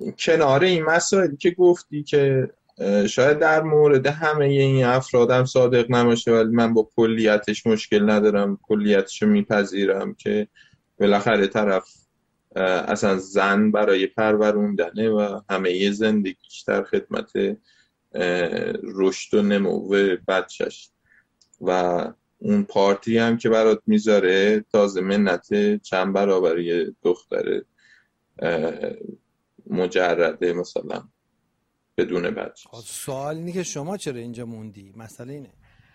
کنار این مسائلی که گفتی که شاید در مورد همه این افرادم صادق نباشه، ولی من با کلیتش مشکل ندارم، کلیتش رو میپذیرم که بالاخره طرف اصلا زن برای پروروندنه و همه زندگیش در خدمت رشد و نمو بچهش و اون پارتی هم که برات میذاره تازه منت چند برابر یه دختر مجرده مثلا بدون بچه. سوال اینه که شما چرا اینجا موندی؟ مسئله اینه.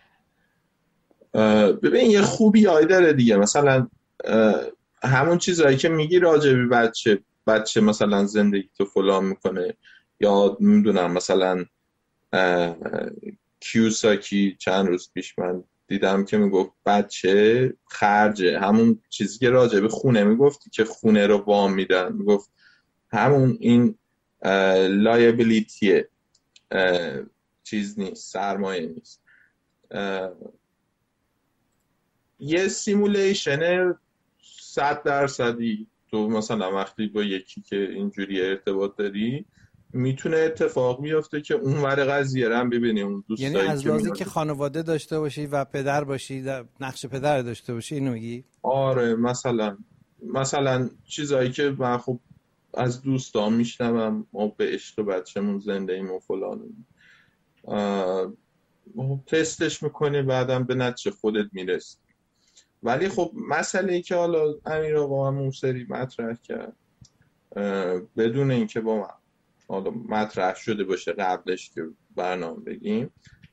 ببین یه خوبی داره دیگه، مثلا همون چیزایی که میگی راجع به بچه مثلا زندگی تو فلان میکنه، یا میدونم مثلا کیوساکی چند روز پیش من دیدم که میگفت بچه خرجه، همون چیزی که راجع به خونه میگفتی که خونه رو وام میدن، میگفت همون این لایبیلیتیه، چیز نیست، سرمایه نیست. یه سیمولیشن 100% تو مثلا وقتی با یکی که اینجوری ارتباط داری میتونه اتفاق بیفته که اون ور قضیه رو هم ببینی، اون دوستایی یعنی از لحاظی که که خانواده داشته باشی و پدر باشی، نقش پدر داشته باشی، اینو میگی؟ آره مثلا چیزایی که من خب از دوستان میشنوم، ما به عشق بچه‌مون زنده ایم و فلان، تستش میکنی بعدم به نتیجه خودت میرسی. ولی خب مسئله ای که حالا امیر آقا هم اون سری مطرح کرد بدون اینکه با من حالا مطرح شده باشه قبلش که برنامه بگیم،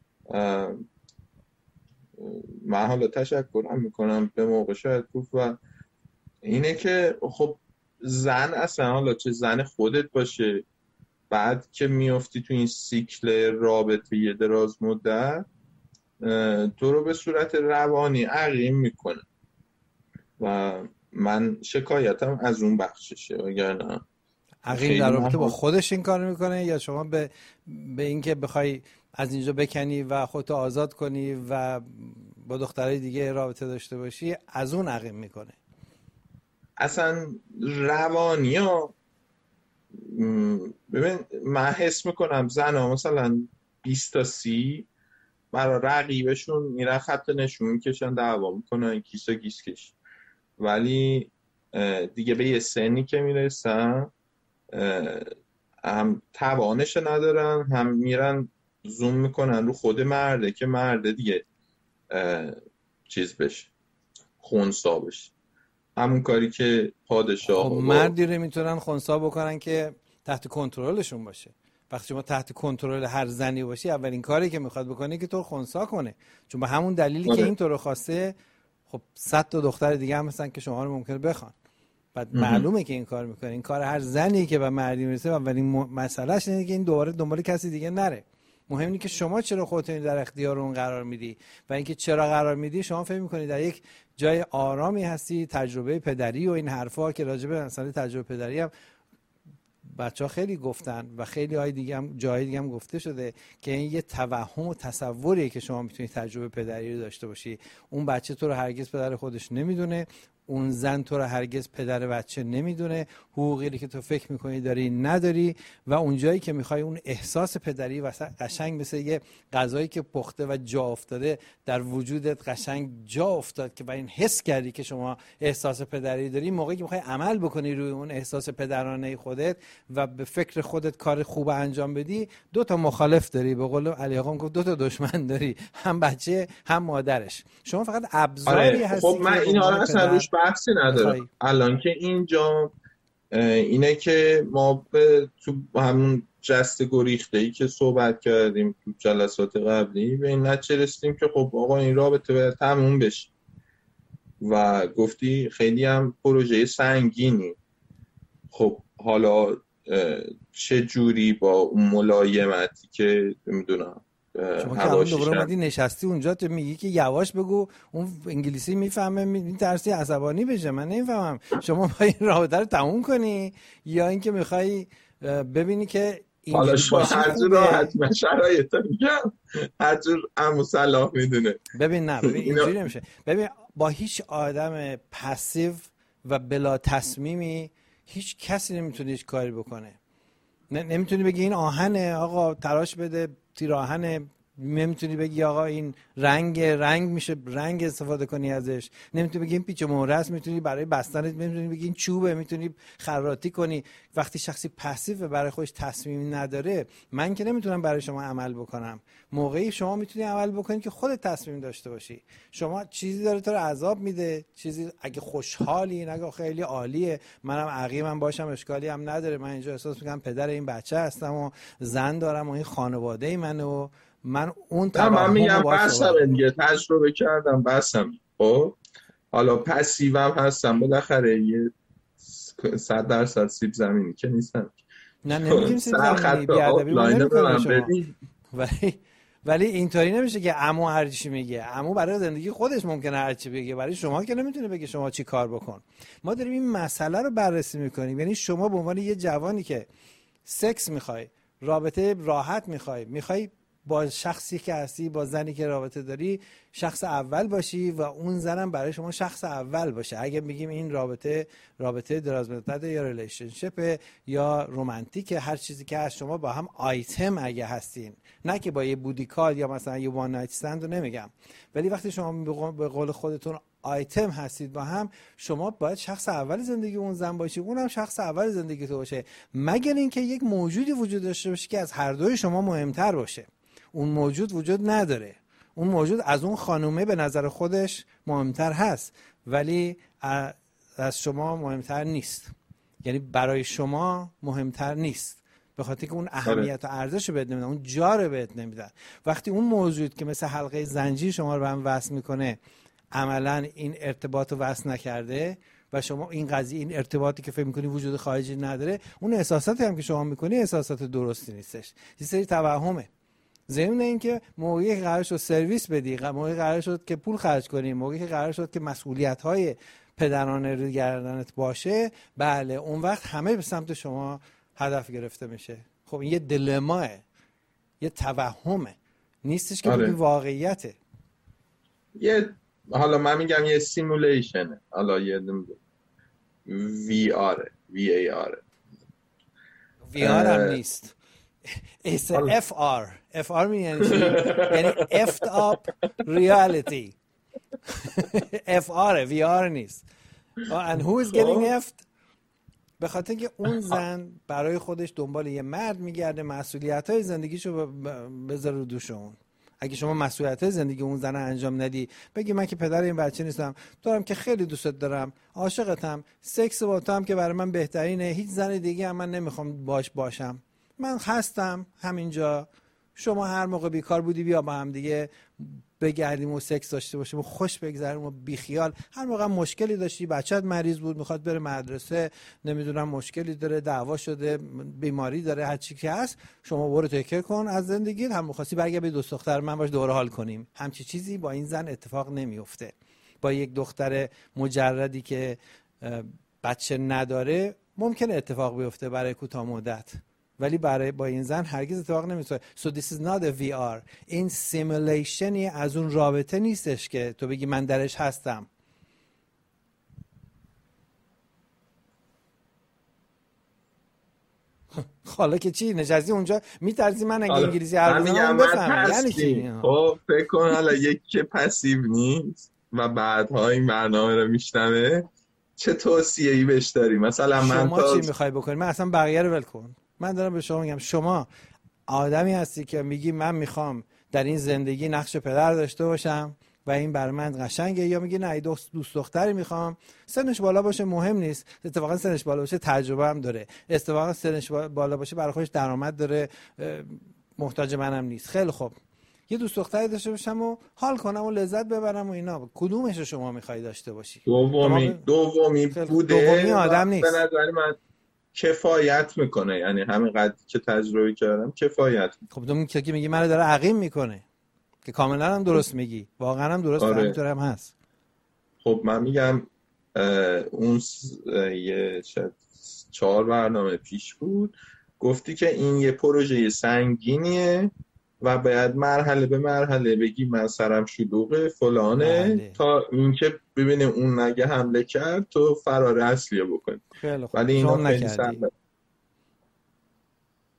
من حالا تشکرم میکنم به موقع شاید گفت، و اینه که خب زن اصلا حالا چه زن خودت باشه، بعد که میافتی تو این سیکل رابطه یه دراز مدت تو رو به صورت روانی عقیم میکنه و من شکایتم از اون بخششه. وگرنه عقیم در رابطه با خودش این کار میکنه یا شما به اینکه بخوای از اینجا بکنی و خودتو آزاد کنی و با دخترای دیگه رابطه داشته باشی از اون عقیم میکنه؟ اصلا روانی ها ببین من حس میکنم زن ها مثلا 20 تا 30 برای رقیبشون میرن خط نشون میکشن، دعوا میکنن، کیسا گیس کش، ولی دیگه به یه سنی که میرسن هم توانش ندارن، هم میرن زوم میکنن رو خود مرده که مرده دیگه چیز بشه، خونسا بشه، همون کاری که پادشاه خب مردی رو میتونن خونسا بکنن که تحت کنترلشون باشه. وقتی شما تحت کنترل هر زنی باشی اولین کاری که میخواد بکنه که تو رو خونسا کنه، چون به همون دلیلی که این تو رو خواسته خب 100 تا دختر دیگه هم هستن که شما رو ممکنه بخوان. بعد معلومه که این کار میکنه. این کار هر زنی که به مردی میرسه اولین مسئلهش اینه که این دوباره دنبال کسی دیگه نره. مهم اینه که شما چرا خودتون در اختیار اون قرار میدی و اینکه چرا قرار میدی. شما فکر میکنید در یک جای آرامی هستی، تجربه پدری و این حرفا که راجع به مثلا تجربه پدری هم بچه‌ها خیلی گفتن و خیلی های دیگه هم جای دیگه هم گفته شده که این یه توهم و تصوریه که شما میتونید تجربه پدری رو داشته باشی. اون بچه تو رو هرگز پدر خودش نمیدونه، اون زن تو رو هرگز پدر بچه نمیدونه، حقوقی که تو فکر میکنی داری نداری و اون جایی که میخوای اون احساس پدری قشنگ مثل یه غذایی که پخته و جا افتاده در وجودت قشنگ جا افتاد که با این حس کردی که شما احساس پدری داری، موقعی که میخوای عمل بکنی روی اون احساس پدرانه خودت و به فکر خودت کار خوب انجام بدی، دو تا مخالف داری. به قول علی آقا گفت دو تا دشمن داری، هم بچه هم مادرش. شما فقط ابزاری هستی. خب من اینا رو اصلا روش بحثی ندارم. الان که اینجا اینه که ما تو همون جست گریخته‌ای که صحبت کردیم تو جلسات قبلی به این نتیجه رسیدیم که خب آقا این رابطه باید تموم بشه و گفتی خیلی هم پروژه سنگینی. خب حالا چه جوری با اون ملایمتی که نمیدونم شما که الان دوباره اومدی نشستی اونجا تو میگی که یواش بگو، اون انگلیسی میفهمه، میترسی عصبانی بشه. من نمیفهمم شما با این رابطه رو تموم کنی یا اینکه میخوای ببینی که حالا شما هر جور راحت من شرایط میگم، هر جور عمو صلاح میدونه. ببین اینجوری نمیشه. ببین با هیچ آدم پسیو و بلا تصمیمی هیچ کسی نمیتونه هیچ کاری بکنه. نمیتونی بگی این آهنه آقا تراش بده تیر آهنه، نمیتونی بگی آقا این رنگ میشه رنگ استفاده کنی ازش، نمیتونی بگی این پیچ و مهره است، میتونی برای بستن، نمیتونی بگی این چوبه، میتونی خراطی کنی. وقتی شخصی پسیو برای خودش تصمیمی نداره، من که نمیتونم برای شما عمل بکنم. موقعی شما میتونی عمل بکنی که خودت تصمیم داشته باشی. شما چیزی داره تو رو عذاب میده، چیزی اگه خوشحالی، اگه خیلی عالیه، منم عقیمم باشم اشکالی هم نداره، من اینجا احساس میکنم پدر این بچه هستم و زن دارم و این خانواده منه و من اون من میگم بسم دیگه، تجربه کردم بسم. خب حالا پسیوم هستم، بالاخره یه 100% سیب زمینی که نیستم. نه نمیگیم سیب زمینی، بیادبی ما نمیکنیم شما، ولی اینطوری نمیشه که عمو هر چی میگه. عمو برای زندگی خودش ممکنه هر چی بگه، برای شما که نمیتونه بگه شما چی کار بکن. ما داریم این مسئله رو بررسی میکنیم. یعنی شما به عنوان یه جوانی که سکس میخوای، رابطه راحت میخوای با شخصی که هستی، با زنی که رابطه داری، شخص اول باشی و اون زنم برای شما شخص اول باشه. اگه میگیم این رابطه درازمدت یا ریلیشنشیپ یا رمانتیک، هر چیزی که هست، شما با هم آیتم اگه هستین، نه که با یه بودیکال یا مثلا یه وان نایت استند رو نمیگم، ولی وقتی شما به قول خودتون آیتم هستید با هم، شما باید شخص اول زندگی اون زن باشی، اونم شخص اول زندگی تو باشه، مگر اینکه یک موجودی وجود داشته باشه که از هر دوی شما مهمتر باشه. اون موجود وجود نداره، اون موجود از اون خانومه به نظر خودش مهمتر هست ولی از شما مهمتر نیست، یعنی برای شما مهمتر نیست، به خاطر که اون اهمیت و ارزش رو بهت نمیدن، اون جا رو بهت نمیدن. وقتی اون موجود که مثل حلقه زنجیر شما رو به هم وصل میکنه عملا این ارتباط رو وصل نکرده و شما این قضیه، این ارتباطی که فکر میکنی وجود خارجی نداره، اون احساساتی هم که شما میکنی احساسات درستی نیستش، یه سری توهمه. ضمن اینکه موقعی که قرار شد سرویس بدی، موقعی قرار شد که پول خرج کنی، موقعی که قرار شد که مسئولیت‌های پدرانه روی گردنت باشه، بله اون وقت همه به سمت شما هدف گرفته میشه. خب این یه دلماه، یه توهمه، نیستش که بگی واقعیته. حالا من میگم یه سیمولیشنه، حالا یه VR هم نیست. It's a FR میگن یعنی effed up reality. FR VR نیست. And who is getting effed؟ به خاطر که اون زن برای خودش دنبال یه مرد میگرده، مسئولیت‌های زندگیشو بذاره رو دوش اون. اگه شما مسئولیت‌های زندگی اون زن انجام ندی، بگی من که پدر این بچه نیستم، دارم که خیلی دوستت دارم، عاشقتم، سکس با تو هم که برای من بهترینه، هیچ زن دیگه هم من نمیخوام باشم، من هستم همینجا، شما هر موقع بیکار بودی بیا با هم دیگه بگردیم و سکس داشته باشیم و خوش بگذریم و بیخیال. هر موقع مشکلی داشتی، بچه‌ت مریض بود میخواد بره مدرسه، نمیدونم مشکلی داره، دعوا شده، بیماری داره، هر چی که هست، شما برو تکر کن از زندگیت، هم می‌خواستی برگرد به دوست دختر من باش دوره حال کنیم. همچی چیزی با این زن اتفاق نمیفته. با یک دختر مجردی که بچه نداره ممکنه اتفاق بیفته برای کوتاه مدت، ولی با این زن هرگز اتفاق نمیفته. So this is not a VR. این سیمولیشنی از اون رابطه نیستش که تو بگی من درش هستم. حالا که چی نشستی اونجا میترسی من اگه انگلیسی حرف بزنم بفهمم یعنی چی؟ خب فکر کن حالا یکی که پسیو نیست و بعدها این برنامه رو میشنوه، چه توصیه‌ای بهش داری؟ مثلا شما چی میخوای بکنی؟ من اصلا بقیه رو ول کن. من دارم به شما میگم شما آدمی هستی که میگی من میخوام در این زندگی نقش پدر داشته باشم و این برای من قشنگه، یا میگی نه دوست دختری میخوام، سنش بالا باشه مهم نیست، اتفاقا سنش بالا باشه تجربه هم داره، اتفاقا سنش بالا باشه برای خودش درآمد داره، محتاج منم نیست. خیلی خوب، یه دوست دختری داشته باشم و حال کنم و لذت ببرم و اینا. کدومش رو شما میخوای داشته باشی؟ دومی بوده. دومی آدم نیست. به نظر من کفایت میکنه، یعنی همین قدری که تجربه کردم کفایت. خب تو که میگی منو داره عقیم میکنه، که کاملا هم درست میگی، واقعا هم درست، همینطور هم هست. خب من میگم اون یه 4 برنامه پیش بود گفتی که این یه پروژه سنگینیه و باید مرحله به مرحله بگی من سرم شلوغه فلانه تا اینکه ببینه اون نگه حمله کرد تو فرار اصلیه بکنی. خیلی خوب. ولی اینا خیلی سخته.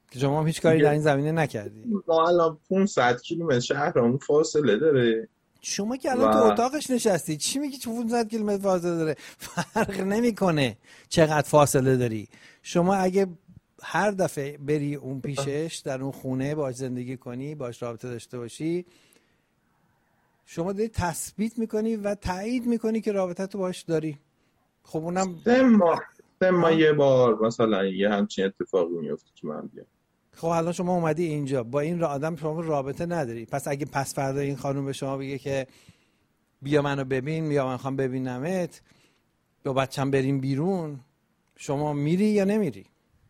که شما هم هیچ کاری در این زمینه نکردی. ما الان 500 کیلومتر شهرمون فاصله داره. شما که الان تو اتاقش نشستی چی میگی 500 کیلومتر فاصله داره؟ فرق نمیکنه چقدر فاصله داری. شما اگه هر دفعه بری اون پیشش، در اون خونه باش زندگی کنی، باش رابطه داشته باشی، شما داری تثبیت میکنی و تایید میکنی که رابطه تو باش داری. خب اونم 3 ماه یه بار مثلا یه همچین اتفاقی میفته که من بیام. خب الان شما اومدی اینجا با این آدم، شما رابطه نداری. پس اگه پس فردا این خانم به شما بگه که بیا منو ببین، بیا من خوام ببینمت، با بچم بریم بیرون، شما میری یا نمیری؟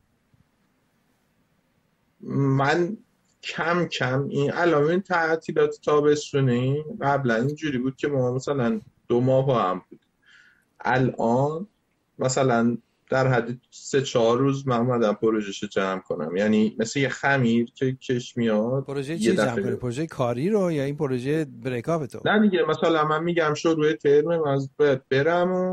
من کم کم این الان تعطیلات تابستونی قبلا اینجوری بود که ما مثلا 2 ماه با هم بود. الان مثلا در حد 3-4 روز من اومدم پروژه‌شو جمع کنم. یعنی مثل یه خمیر که کش میاد. پروژه چی جمع کنی؟ پروژه کاری رو یا این پروژه بریکاپ تو؟ نه دیگه، مثلا من میگم شروع ترم من باید برم و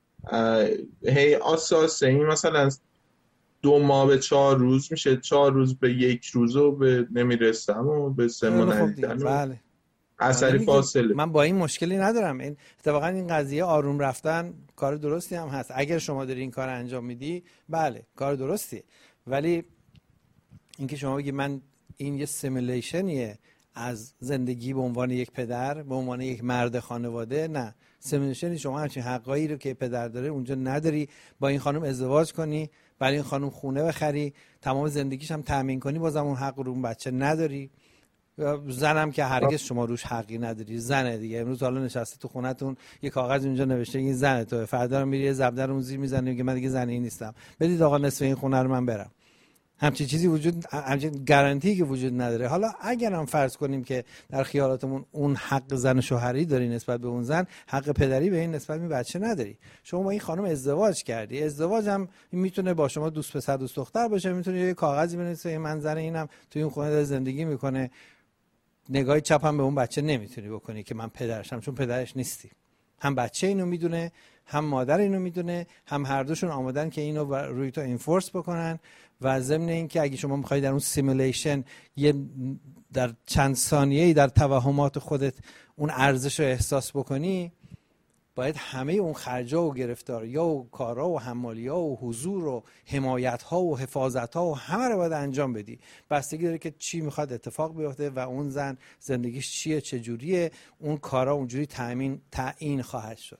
هی آساسه این مثلا 2 ماه به 4 روز میشه، 4 روز به 1 روز و به نمیرسم و به 3 ماه ندیدن. بله. اثری فاصله. من با این مشکلی ندارم. این اتفاقا این قضیه آروم رفتن کار درستی هم هست. اگر شما داری این کار انجام میدی بله کار درستیه، ولی اینکه شما بگی من این یه سیمولیشنیه از زندگی به عنوان یک پدر، به عنوان یک مرد خانواده، نه. سیمولیشنی شما همچین حقایی رو که پدر داره اونجا نداری. با این خانم ازدواج کنی، برای این خانم خونه بخری، تمام زندگیش هم تامین کنی، بازم اون حق رو اون بچه نداری. زنم که هرگز شما روش حقی نداری، زنه دیگه. امروز حالا نشسته تو خونتون یه کاغذ اونجا نوشته این زنه تو، فردا رو میری یه زبدر اون زیر میزنی میگه من دیگه زنی نیستم، بدید آقا نصف این خونه رو من برم. همچین چیزی وجود، همچین گارانتی که وجود نداره. حالا اگرم فرض کنیم که در خیالاتمون اون حق زن شوهری داری نسبت به اون زن، حق پدری به این نسبت به بچه نداری. شما با این خانم ازدواج کردی، ازدواج هم میتونه با شما دوست پسر دوست دختر باشه، میتونه یه کاغذی بنویسه من زن اینم توی اون خونه زندگی میکنه، نگاه چپ هم به اون بچه نمیتونی بکنی که من پدرشم، چون پدرش نیستی. هم بچه اینو میدونه، هم مادر اینو میدونه، هم هر دوشون آمادن که اینو روی تو انفورس بکنن. و ضمن این که اگه شما میخوای در اون سیمولیشن یه در چند ثانیه‌ای در توهمات خودت اون ارزش رو احساس بکنی، باید همه اون خرجا و گرفتاریا و کارا و حمالیا و حضور و حمایت‌ها و حفاظت‌ها و همه رو باید انجام بدی. بستگی داره که چی میخواد اتفاق بیفته و اون زن زندگیش چیه، چجوریه، اون کارا اونجوری تعیین خواهد شد.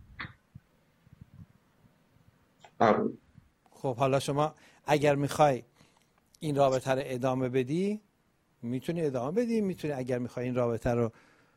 خب حالا شما اگر میخوای این رابطه رو ادامه بدی میتونی ادامه بدی، میتونی اگر میخوای این رابطه رو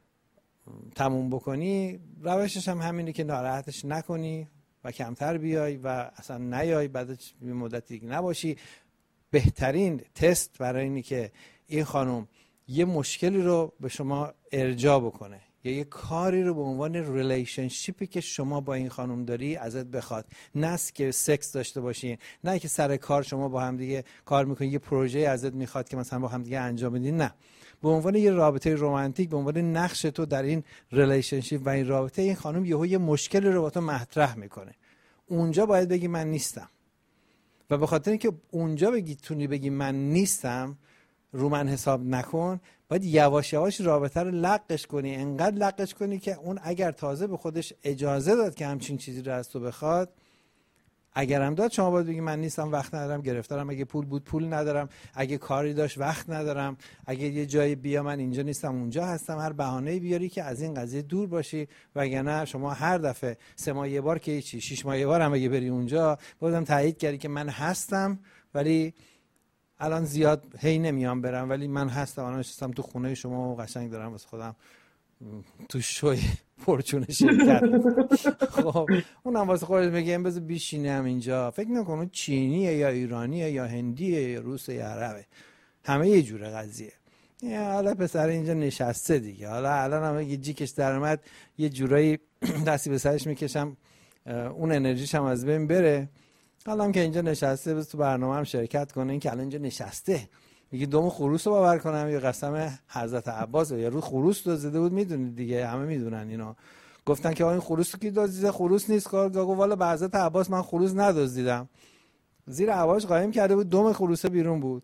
تموم بکنی، روشش هم همینه که ناراحتش نکنی و کمتر بیای و اصلا نیای، بعد یه مدتی نباشی. بهترین تست برای اینه که این خانم یه مشکلی رو به شما ارجاع بکنه یا یه کاری رو به عنوان ریلیشنشیپی که شما با این خانم داری ازت بخواد. نه که سکس داشته باشین، نه که سر کار شما با هم دیگه کار میکنین، یه پروژه ازت میخواد که مثلا با هم دیگه انجام بدین، نه. به عنوان یه رابطه رمانتیک، به عنوان نقش تو در این ریلیشنشیپ و این رابطه، این خانم یه مشکلی رو با تو مطرح میکنه. اونجا باید بگی من نیستم. و به خاطر اینکه اونجا بگی من نیستم، رو من حساب نکن، باید یواش یواش رابطه رو لقش کنی، انقدر لقش کنی که اون اگر تازه به خودش اجازه داد که همچین چیزی رو از تو بخواد، اگر هم داد، شما باید بگی من نیستم، وقت ندارم، گرفتارم، اگه پول بود پول ندارم، اگه کاری داشت وقت ندارم، اگه یه جایی بیا من اینجا نیستم اونجا هستم، هر بهانه‌ای بیاری که از این قضیه دور باشی. وگرنه شما هر دفعه 3 ماه یه بار که چی 6 ماه یه بار هم اگه بری اونجا، بازم تایید کردی که من هستم، ولی الان زیاد هی نمیام برم، ولی من هستم، الان نشستم تو خونه شما و قشنگ دارم واسه خودم تو شوی فورچون شرکت. خب اونم واسه خودش میگه بذار بشینم اینجا، فکر نکنم چینیه یا ایرانیه یا هندیه یا روسه یا عربه، همه یه جوره قضیه. حالا پسر اینجا نشسته دیگه، حالا الان هم یه جیکش در اومد یه جورایی دستی به سرش میکشم اون انرژیش هم از بین بره. حالا هم که اینجا نشسته بذار تو برنامه هم شرکت کنه. این که الان اینجا نشسته میگه دوم خروس رو باور کنم یا قسم حضرت عباس، یا رو خروس دزدیده بود، میدونید دیگه، همه میدونن اینو. گفتن که این خروس کی دزدیده؟ خروس نیست. گفت والا به حضرت عباس من خروس ندزدیدم. زیر هواش قایم کرده بود، دوم خروسه بیرون بود.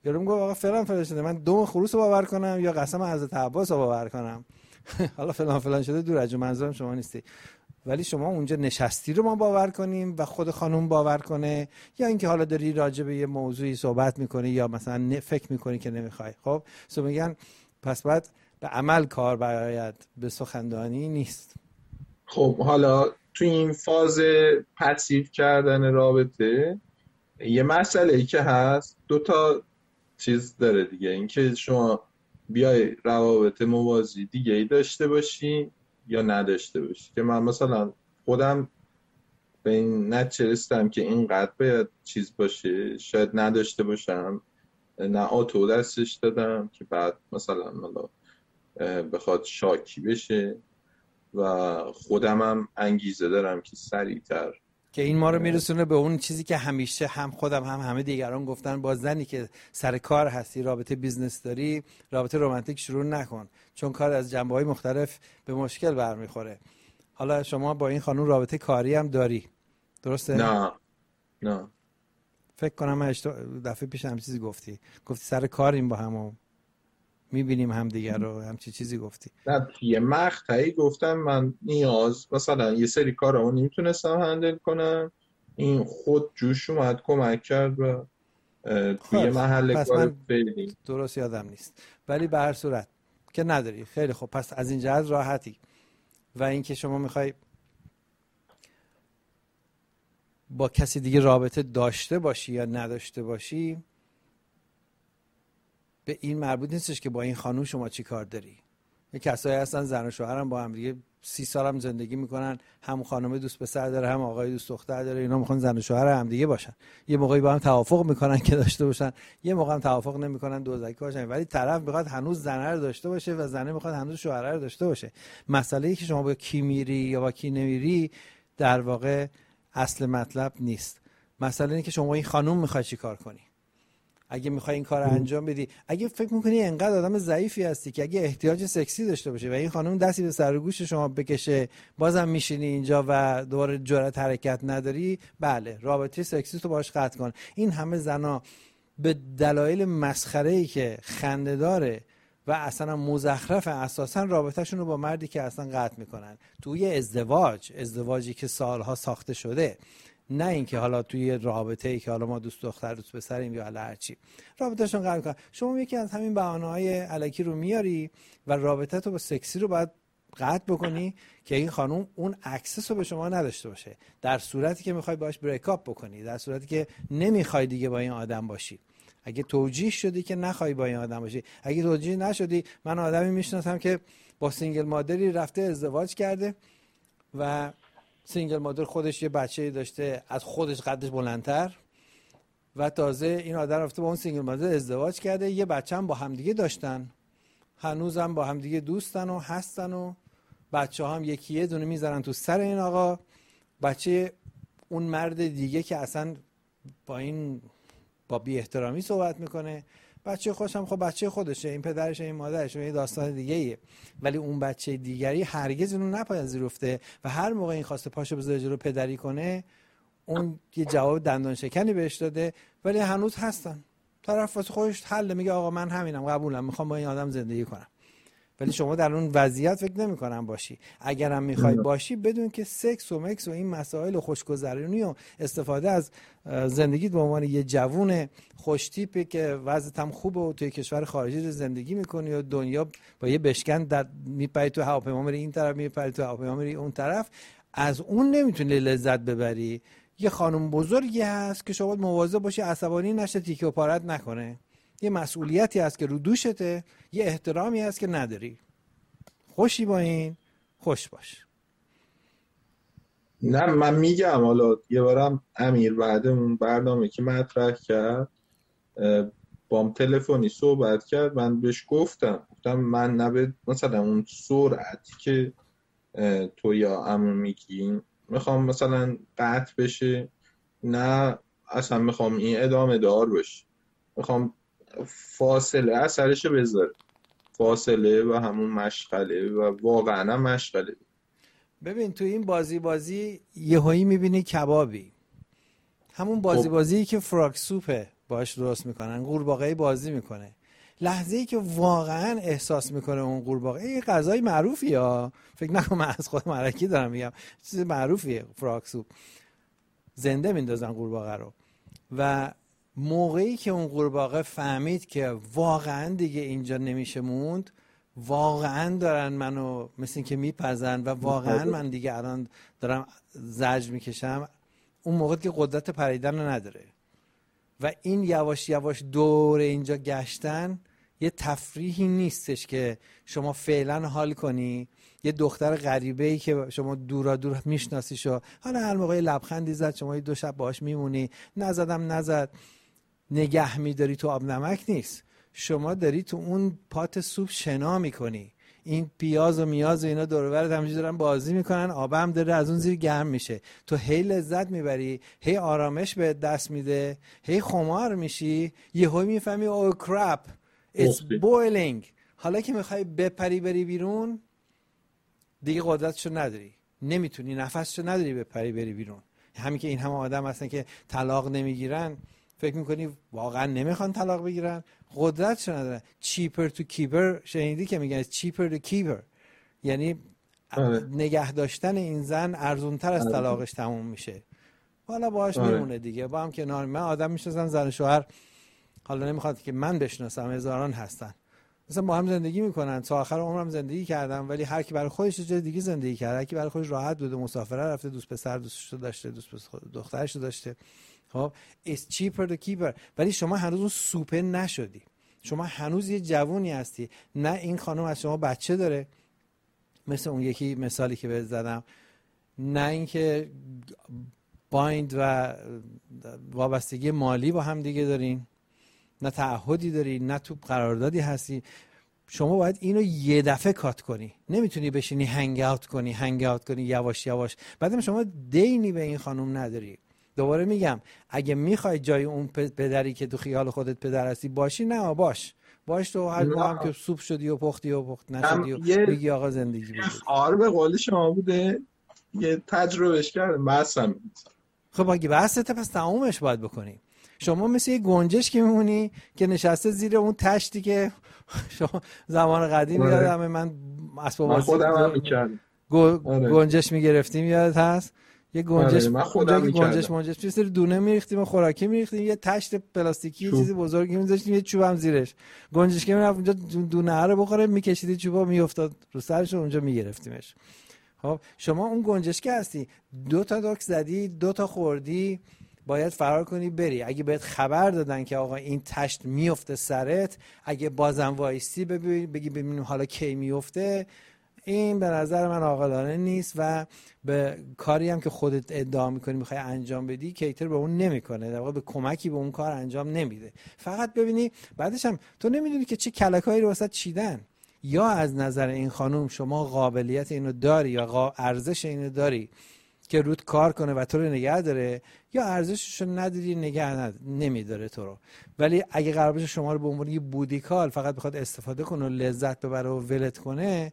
یارو میگه آقا فلان فلان شده، من دم خروس رو باور کنم یا قسم حضرت عباس رو باور کنم؟ حالا فلان فلان شده دور از منظورم شما نیستی، ولی شما اونجا نشستی رو ما باور کنیم و خود خانم باور کنه، یا اینکه حالا داری راجع به یه موضوعی صحبت میکنی یا مثلا فکر میکنی که نمیخوای. خب میگن پس باید به عمل کار باید، به سخنرانی نیست. خب حالا تو این فاز پسیو کردن رابطه یه مسئله ای که هست، دو تا چیز داره دیگه، اینکه شما بیای روابط موازی دیگه ای داشته باشی یا نداشته باشی. که من مثلا خودم به این نتیجه رسیدم که اینقدر باید چیز باشه، شاید نداشته باشم، نه آتو دستش دادم که بعد مثلا بخواد شاکی بشه و خودم هم انگیزه دارم که سریعتر، که این ما رو میرسونه به اون چیزی که همیشه هم خودم هم همه دیگران گفتن، با زنی که سر کار هستی، رابطه بیزنس داری، رابطه رمانتیک شروع نکن، چون کار از جنبه‌های مختلف به مشکل برمیخوره. حالا شما با این خانم رابطه کاری هم داری، درسته؟ نه فکر کنم من دفعه پیش هم چیزی گفتی سر کاریم با هم میبینیم هم دیگر رو، هم چیزی گفتی. نه یه مقطعی گفتم من نیاز مثلا یه سری کارا نمیتونستم هندل کنم، این خود جوش اومد کمک کرد و توی محل کار فعلی درست یادم نیست، ولی به هر صورت که نداری. خیلی خب، پس از این جهت راحتی. و اینکه شما میخوای با کسی دیگه رابطه داشته باشی یا نداشته باشی، به این مربوط نیستش که با این خانوم شما چی کار داری. یه کسایی هستن زن و شوهرم با هم دیگه 30 سال هم زندگی میکنن، هم خانم دوست پسر داره هم آقای دوست دختر داره، اینا میخوان زن و شوهر هم دیگه باشن. یه موقعی با هم توافق میکنن که داشته باشن، یه موقع هم توافق نمیکنن، دوزکی باشن، ولی طرف میخواد هنوز زنه رو داشته باشه و زنه میخواد هنوز شوهر رو داشته باشه. مسئله ای که شما با کی میری یا با کی نمیری در واقع اصل مطلب نیست. مسئله اینه که شما این خانم میخوای چی کار کنی. اگه میخوای این کار رو انجام بدی، اگه فکر میکنی انقدر آدم ضعیفی هستی که اگه احتیاج سکسی داشته باشه و این خانم دستی به سر و گوش شما بکشه، بازم میشینی اینجا و دوباره جرأت حرکت نداری، بله رابطه سکسی تو باهاش قطع کن. این همه زنا به دلایل مسخره‌ای که خنده‌داره و اصلا مزخرف، اساسا رابطه‌شون رو با مردی که اصلا قطع میکنن توی ازدواجی که سالها ساخته شده، نه اینکه حالا توی رابطه‌ای که حالا ما دوست دختر دوست پسریم یا هر چی، رابطه‌شون قطع کن. شما یکی از همین بهانه‌های الکی رو میاری و رابطه تو با سکسی رو باید قطع بکنی که این خانم اون اکسس رو به شما نداشته باشه، در صورتی که میخوای باش بریک اپ بکنی، در صورتی که نمیخوای دیگه با این آدم باشی. اگه توجیه شدی که نخوای با این آدم باشی، اگه توجیه نشدی، من آدمی میشناسم که با سینگل مادری رفته ازدواج کرده و سینگل مادر خودش یه بچه‌ای داشته از خودش قدش بلندتر و تازه این آدم رفته با اون سینگل مادر ازدواج کرده، یه بچه هم با همدیگه داشتن، هنوزم با همدیگه دوستن و هستن و بچه هم یکی یه دونه میذارن تو سر این آقا. بچه اون مرد دیگه که اصلا با بی احترامی صحبت میکنه، بچه خوشم خب بچه خودشه، این پدرشه این مادرشه، این داستان دیگه ایه. ولی اون بچه دیگری هرگز اونو نپذیرفته و هر موقع این خواسته پاشو بذاره جلو پدری کنه، اون یه جواب دندان شکنی بهش داده، ولی هنوز هستن. طرف واسه خودش حل میگه آقا من همینم، قبولم، میخوام با این آدم زندگی کنم. ولی شما در اون وضعیت فکر نمی‌کنم باشی. اگرم میخوای باشی بدون که سکس و مکس و این مسائل و خوشگذرونی و استفاده از زندگیت به عنوان یه جوون خوش تیپی که وضعیت هم خوبه و توی کشور خارجی زندگی میکنی و دنیا با یه بشکن در میپری تو هواپیما میری این طرف، میپری تو هواپیما میری اون طرف، از اون نمیتونی لذت ببری. یه خانم بزرگی هست که شما باید مواظب باشی عصبانی نشه، تیکه و پارت نکنه. یه مسئولیتی هست که رو دوشته، یه احترامی هست که نداری. خوشی با این، خوش باش. نه من میگم حالا یه بارم امیر بعد اون برنامه که مطرح کرد بام تلفنی صحبت کرد، من بهش گفتم من نبه مثلا اون سرعتی که تو یا عمو میگین میخوام مثلا قطع بشه، نه اصلا میخوام این ادامه دار باشه، میخوام فاصله اثرشو بذاره، فاصله و همون مشغله و واقعا هم مشغله. ببین تو این بازی یهویی میبینی کبابی، همون بازی که فراک سوپه باهاش درست میکنن، قورباغه بازی میکنه. لحظه‌ای که واقعا احساس میکنه اون قورباغه، این غذای معروفیه ها، فکر نکنم من از خود مرکی دارم میگم، چیز معروفیه، فراک سوپ، زنده میندازن قورباغه رو. و موقعی که اون قورباغه فهمید که واقعا دیگه اینجا نمیشه موند، واقعا دارن منو مثل این که میپزن و واقعا من دیگه الان دارم زجر میکشم، اون موقع که قدرت پریدن رو نداره. و این یواش یواش دور اینجا گشتن یه تفریحی نیستش که شما فعلا حال کنی. یه دختر غریبه‌ای که شما دورا دور میشناسیشو، حالا هر موقع لبخندی زد شما یه 2 شب باهاش میمونی، نزدم نزد، نگه میداری تو آب نمک نیست. شما داری تو اون پات سوپ شنا میکنی، این پیاز و میاز و اینا دور و برت همینجوری دارن بازی میکنن، آب هم داره از اون زیر گرم میشه، تو هی لذت میبری، هی آرامش به دست میده، هی خمار میشی، یهو میفهمی او کراپ it's boiling. حالا که میخوای بپری بری بیرون دیگه قدرتشو نداری، نمیتونی، نفسشو نداری بپری بری بیرون. همین که این همه آدم هستن که طلاق نمیگیرن، فکر میکنی واقعا نمیخوان طلاق بگیرن، قدرتشو ندارن. cheaper to keeper شنیدی که میگن cheaper to keeper، یعنی نگه داشتن این زن ارزونتر از طلاقش تموم میشه. حالا باهاش میمونه دیگه، با هم کنار. من آدم میشناسم زن و شوهر، حالا نمیخواد که من بشناسم، هزاران هستن، مثلا با هم زندگی میکنن، تا آخر عمرم زندگی کردم، ولی هر کی برای خودش جای دیگه زندگی کرده، هر کی برای خودش راحت بوده، مسافره رفته، دوست پسر دوستش داشته، دوست دخترش داشته. خب it's cheaper to keep her. ولی شما هنوز اون سوپه نشدی، شما هنوز یه جوونی هستی. نه این خانم از شما بچه داره مثل اون یکی مثالی که بهت زدم، نه اینکه بایند و وابستگی مالی با هم دیگه دارین، نه تعهدی داری، نه تو قراردادی هستی. شما باید اینو یه دفعه کات کنی، نمیتونی بشینی هنگ اوت کنی یواش یواش. بعدم شما دینی به این خانم نداری. دوباره میگم اگه میخوای جای اون پدری که تو خیال خودت پدر هستی باشی، نه باش تو هر با هم که سوپ شدی و پخت نشدی و میگی آقا زندگی بود. آره به قول شما بوده، یه تجربهش کردم بحثم. خب اگه بحثته پس تمومش باید بکنی. شما مثل یه گنجش که میمونی که نشسته زیر اون تشتی که شما زمان قدیم یادمه من اسباب بازی خودم می‌کردم، گنجش میگرفتیم، یادت هست؟ یه گنجش گنجش توی سر دونه میریختیم و خوراکی میریختیم، یه تشت پلاستیکی چیزی بزرگی میذاشتیم، یه چوبم زیرش، گنجش که میرفت اونجا دونه رو بخوره، میکشیدی چوبا میافتاد رو سرش و اونجا میگرفتیمش. خب شما اون گنجشکه هستی، 2 تا دک زدی، 2 تا خوردی، باید فرار کنی بری. اگه بهت خبر دادن که آقا این تشت میفته سرت، اگه بازم وایستی بگی ببینیم حالا کی میفته، این به نظر من عاقلانه نیست و به کاری هم که خودت ادعا میکنی میخوای انجام بدی کیتر به اون نمیکنه، در واقع به کمکی به اون کار انجام نمیده. فقط ببینی بعدش هم تو نمیدونی که چه کلکایی رو واسه چیدن. یا از نظر این خانم شما قابلیت اینو داری یا ارزش اینو داری که رود کار کنه و تو رو نگه داره، یا ارزششو نداری، نگه نمیداره تو رو. ولی اگه قرار باشه شما رو به عنوان یه بودیکال فقط بخواد استفاده کنه و لذت ببره و ولت کنه،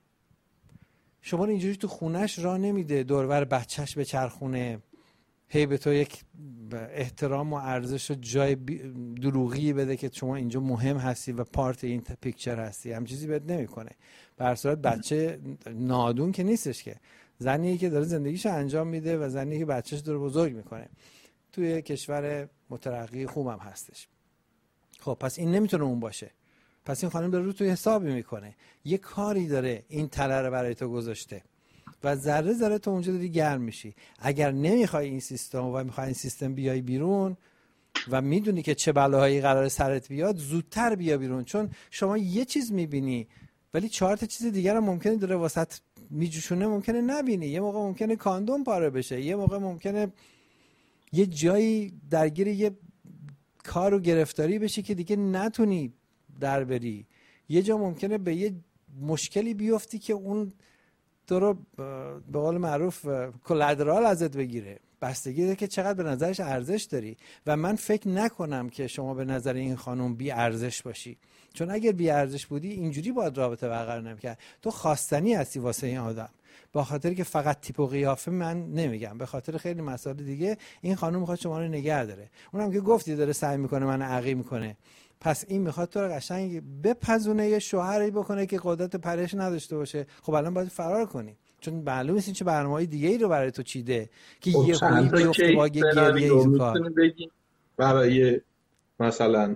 شما رو اینجوری تو خونش راه نمیده، دور و بر بچهش به چرخونه، هی به تو یک احترام و ارزش و جای دروغی بده که شما اینجا مهم هستی و پارت این پیکچر هستی، هم چیزی بهت نمیکنه. به هر صورت بچه نادون که نیستش، که زنیه که داره زندگیشو انجام میده و زنیه که بچهش داره بزرگ میکنه، توی کشور مترقی خوبم هستش. خب پس این نمیتونه اون باشه، پس این خانم داره رو توی حسابی میکنه، یه کاری داره این تله رو برای تو گذاشته و ذره ذره تو اونجا داری گرم میشی. اگر نمیخوای این سیستم و میخوای این سیستم بیای بیرون و میدونی که چه بلاهایی قرار سرت بیاد، زودتر بیا بیرون، چون شما یه چیز میبینی ولی 4 تا چیز دیگر هم ممکنه داره واسط میجوشونه، ممکنه نبینی. یه موقع ممکنه کاندوم پاره بشه، یه موقع ممکنه یه جایی درگیر یه کار و گرفتاری بشی که دیگه نتونی در بری، یه جا ممکنه به یه مشکلی بیفتی که اون تو رو به قول معروف کلادرال ازت بگیره. بستگی داره که چقدر به نظرش ارزش داری. و من فکر نکنم که شما به نظر این خانم بی ارزش باشی، چون اگر بی ارزش بودی اینجوری باید رابطه برقرار نمی‌کرد. تو خواستنی هستی واسه این آدم، با خاطر که فقط تیپ و قیافه من نمیگم، به خاطر خیلی مسائل دیگه این خانم میخواد شما رو نگه داره. اونم که گفتی داره سعی میکنه من عقی میکنه، پس این میخواد تو رو قشنگ بپزونه، یه شوهری بکنه که قدرت پرش نداشته باشه. خب الان باید فرار کنی، چون معلومه این چه برنامه‌های دیگه‌ای رو برای تو چیده که یه هویی بیفته با یه گریه تو کار. برای مثلا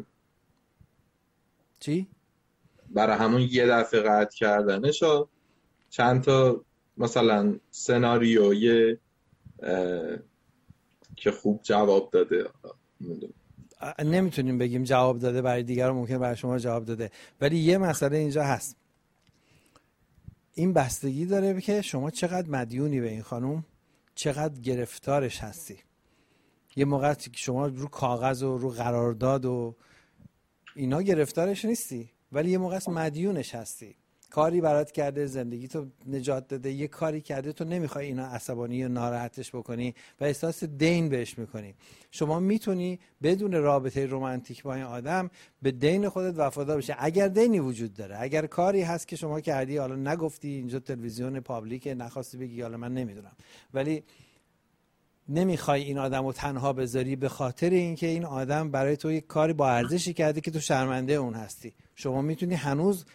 چی؟ برای همون یه دفعه قطع کردنش چند تا مثلا سناریوی که خوب جواب داده. نمیتونیم بگیم جواب داده، برای دیگران ممکن برای شما جواب داده، ولی یه مسئله اینجا هست. این بستگی داره که شما چقدر مدیونی به این خانم، چقدر گرفتارش هستی. یه موقع که شما رو کاغذ و رو قرارداد و اینا گرفتارش نیستی، ولی یه موقع مدیونش هستی. کاری برات کرده، زندگی تو نجات داده، یه کاری کرده، تو نمیخوای اینا عصبانی و ناراحتش بکنی و احساس دین بهش میکنی. شما میتونی بدون رابطه رمانتیک با این آدم به دین خودت وفادار بشی، اگر دینی وجود داره. اگر کاری هست که شما کردی، حالا نگفتی اینجا تلویزیون پابلیکه، نخواستی بگی، حالا من نمیدونم، ولی نمیخوای این آدم رو تنها بذاری به خاطر اینکه این آدم برای تو یک کاری با ارزشی کرده که تو شرمنده اون هستی. شما میتونی هنوز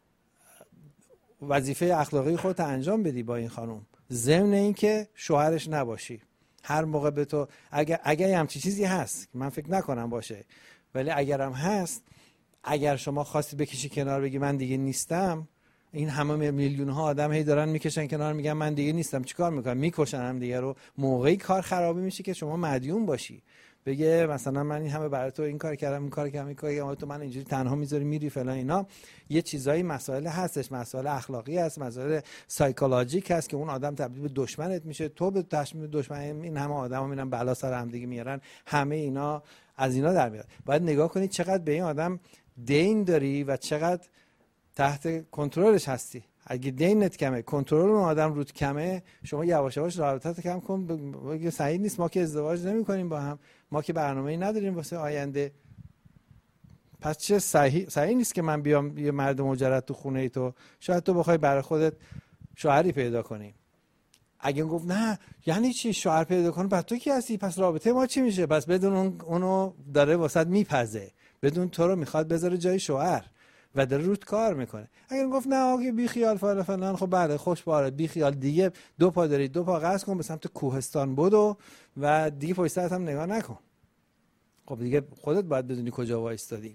وظیفه اخلاقی خودت انجام بدی با این خانم، ضمن اینکه شوهرش نباشی. هر موقع به تو اگر همچین چیزی هست، من فکر نکنم باشه، ولی اگرم هست، اگر شما خواستی بکشی کنار بگی من دیگه نیستم، این همه میلیون ها آدم هی دارن میکشن کنار میگن من دیگه نیستم، چیکار میکنن؟ میکشن هم دیگه رو. موقعی کار خرابی میشه که شما مدیون باشی، بگه مثلا من این همه برای تو این کار کردم، این کار کردم، تو من اینجوری تنها میذاری میری فلان. اینا یه چیزایی مسائل هستش، مسائل اخلاقی هست، مسائل سایکولوژیک هست که اون آدم تبدیل به دشمنت میشه، تو به تشبیه دشمن. این همه آدما میرن بلا سر هم دیگه میارن، همه اینا از اینا در میاد. باید نگاه کنی چقدر به این آدم دین داری و چقدر تحت کنترلش هستی. اگه دینت کمه، کنترل اون آدم رود کمه، شما یواش یواش رابطت کم کن. بگی سعید نیست، ما که ازدواج نمی‌کنیم با هم، ما که برنامه‌ای نداریم واسه آینده، پس چه صحیح نیست که من بیام یه مرد مجرد تو خونه ای تو. شاید تو بخوای برای خودت شوهری پیدا کنی. اگه گفت نه یعنی چی شوهر پیدا کنی، پس تو کی هستی؟ پس رابطه ما چی میشه؟ پس بدون اونو داره واسط میپزه، بدون تو رو میخواد بذاره جای شوهر و داره روت کار میکنه. اگر گفت نه آگه بی خیال فلان، خب بله خوش باره، بی خیال دیگه، دو پا داری، دو پا قصد کن به سمت کوهستان بدو و دیگه پشت سرت هم نگاه نکن. خب دیگه خودت باید بدونی کجا وایستادی.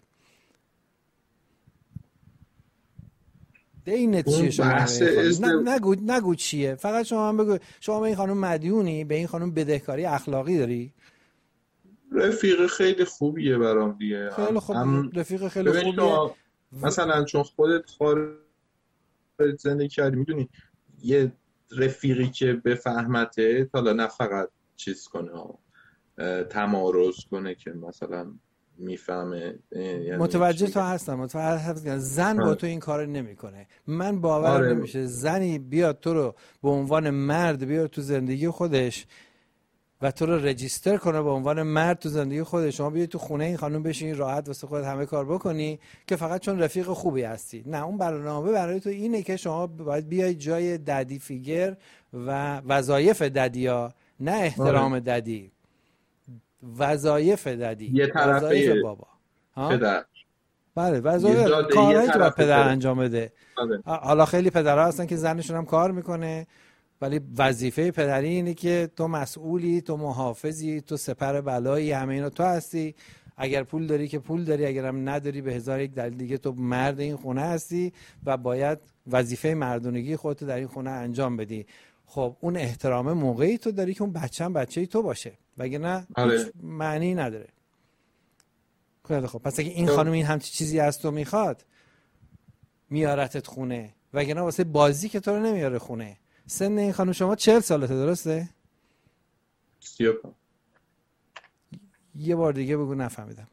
دینت چیه شما؟ نگو چیه، فقط شما هم بگو شما به این خانم مدیونی، به این خانم بدهکاری اخلاقی داری. رفیق خیلی خوبیه برام دیگه. خیلی خوب، رفیق خیلی خوبیه. مثلا چون خودت خارج زندگی کردی، میدونی یه رفیقی که بفهمته، حالا نه فقط چیز کنه، تمارض کنه، که مثلا میفهمه. یعنی متوجه تو هستم، زن با تو این کار نمیکنه. من باورم نمیشه زنی بیاد تو رو به عنوان مرد بیاد تو زندگی خودش و تو رو رجیستر کنه به عنوان مرد تو زندگی خودش، شما بیای تو خونه این خانم بشینی راحت واسه خودت همه کار بکنی که فقط چون رفیق خوبی هستی. نه، اون برنامه برای تو اینه که شما باید بیای جای ددی فیگر و وظایف ددیا، نه احترام ددی، وظایف ددی، یه طرفه بابا. پدر. بله، وظایف کارهایی که باید پدر انجام بده. حالا خیلی پدرها هستن که زنشون هم کار میکنه، ولی وظیفه پدری اینه که تو مسئولی، تو محافظی، تو سپر بلایی، همه اینا تو هستی. اگر پول داری که پول داری، اگر هم نداری به هزار یک دلیل دیگه تو مرد این خونه هستی و باید وظیفه مردونگی خودت در این خونه انجام بدی. خب اون احترام موقعی تو داری که اون بچه‌ی تو باشه، وگرنه هیچ معنی نداره. خیلی خب، پس اگه این خانم این همچین چیزی از تو میخواد، میارتت خونه، وگرنه واسه بازی که تو رو نمیاره خونه. سن این خانم شما 40 سالته، درسته؟ 35. یه بار دیگه بگو، نفهمیدم.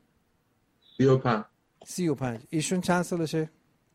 35. ایشون چند سالشه؟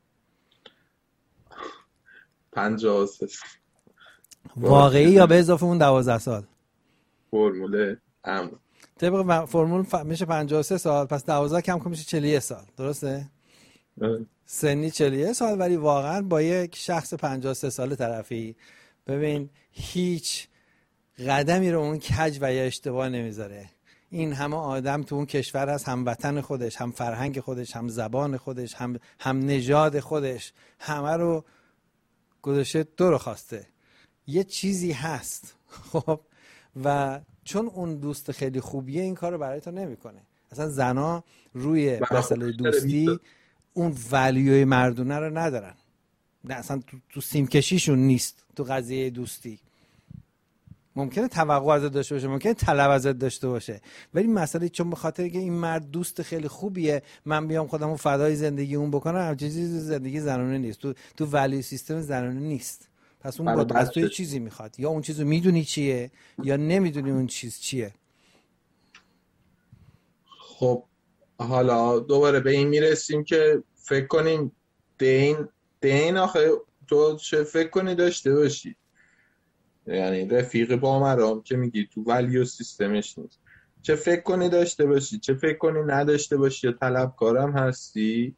53. واقعی یا به اضافه اون 12 سال؟ فرموله هم طبق فرمول میشه 53 سال، پس 12 کم کن میشه 41 سال، درسته؟ سنی 41 سال، ولی واقعا با یک شخص 53 ساله طرفی ببین هیچ قدمی رو اون کج و یا اشتباه نمیذاره. این همه آدم تو اون کشور هست، هم وطن خودش، هم فرهنگ خودش، هم زبان خودش، هم نژاد خودش، همه رو گذاشته تو رو خواسته. یه چیزی هست خب، و چون اون دوست خیلی خوبیه این کار رو برای تو نمیکنه. اصلا زنا روی مسئله دوستی اون ولیوی مردونه رو ندارن، نه اصلا تو سیم کشیشون نیست. تو قضیه دوستی ممکنه توقع ازت داشته باشه، ممکنه طلب ازت داشته باشه، ولی مسئله چون به خاطر که این مرد دوست خیلی خوبیه من بیام خودمو فدای زندگی اون بکنم، همین چیزی زندگی زنانه نیست. تو ولیو سیستم زنانه نیست. پس اون با از تو چیزی میخواد، یا اون چیزو میدونی چیه یا نمیدونی اون چیز چیه. خب حالا دوباره به این میرسیم که فکر کنیم دین آخه تو چه فکر کنی داشته باشی، یعنی رفیق با مرام که میگی تو ولیو سیستمش نیست، چه فکر کنی داشته باشی چه فکر کنی نداشته باشی، یا طلبکارم هستی.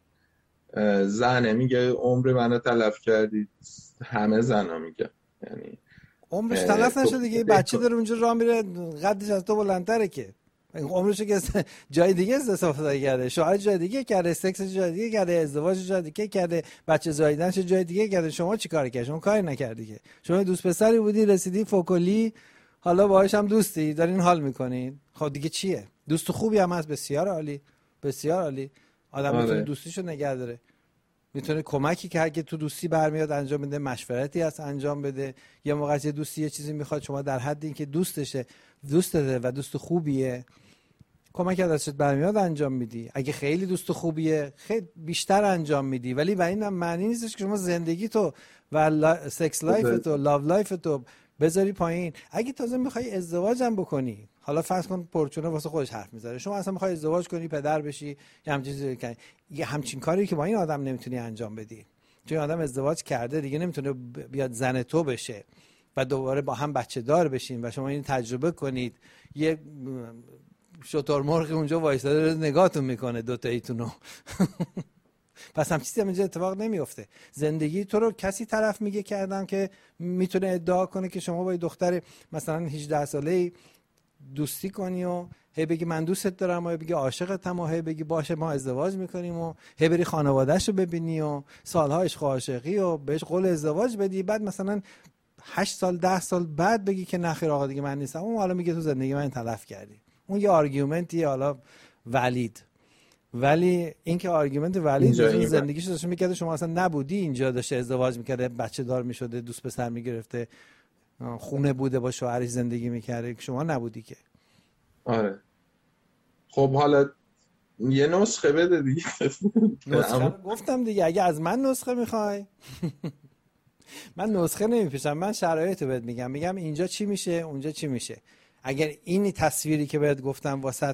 زنه میگه عمر منو تلف کردی، همه زنا میگه یعنی عمرش تلف نشده دیگه. بچه داره اونجا راه میره قدش از تو بلندتره که عمرشو که جای دیگه استفاده کرده، شوهر جای دیگه کرده، سکس جای دیگه کرده، ازدواج جای دیگه کرده، بچه زاییدنش جای دیگه کرده. شما چیکار کردی؟ شما کاری نکردی که. شما دوست پسری بودی رسیدی فوکلی، حالا باهاش هم دوستی دارین حال میکنین. خب دیگه چیه؟ دوست خوبی هم هست، بسیار عالی، بسیار عالی. آدم میتونه دوستیشو نگه داره، میتونه کمکی که هرکی تو دوستی برمیاد انجام بده، مشورتی هست انجام بده. یه موقع یه دوستی یه چیزی میخواد، شما در حد این که دوستته و دوست خوبیه کمک از دستت برمیاد انجام میدی. اگه خیلی دوست خوبیه خیلی بیشتر انجام میدی، ولی و این هم معنی نیستش که شما زندگی تو و سکس لایف تو لاو لایف تو بذاری پایین. اگه تازه میخوای ازدواج هم بکنی، حالا فرض کن پرچونه واسه خودش حرف میذاره، شما اصلا میخوای ازدواج کنی پدر بشی یا همچین چیزی کنی، یه همچین کاری که با این آدم نمیتونی انجام بدی، چون آدم ازدواج کرده دیگه نمیتونه بیاد زن تو بشه و دوباره با هم بچه دار بشین و شما این تجربه کنید. یه شترمرغ اونجا وایساده نگاهتون میکنه دوتاییتونو. پس هم چیزی اینجا اتفاق نمیفته. زندگی تو رو کسی طرف میگه کردم که میتونه ادعا کنه که شما با دختر مثلا 18 ساله‌ای دوستی کنی و هی بگی من دوستت دارم و هی بگی عاشقتم و هی بگی باشه ما ازدواج میکنیم و هی بری خانواده‌شو ببینی و سالها عشق و عاشقی و بهش قول ازدواج بدی، بعد مثلا 8 سال 10 سال بعد بگی که نخیر آقا دیگه من نیستم، اون حالا میگه تو زندگی من تلف کردی. اون یه آرگومنتیه حالا ولید، ولی این که آرگومنت ولید زندگیشو داشته میکرده، شما اصلا نبودی اینجا، داشته ازدواج میکرده، بچه دار میشده، دوست پسر میگرفته، خونه بوده با شوهرش زندگی میکرده، شما نبودی که. آره خب حالا یه نسخه بده دیگه. نسخه گفتم دیگه، اگه از من نسخه میخوای من نسخه نمیپیشم، من شرایطو بهت میگم اینجا چی میشه اونجا چی میشه. اگر این تصویری که بهت گفتم واسط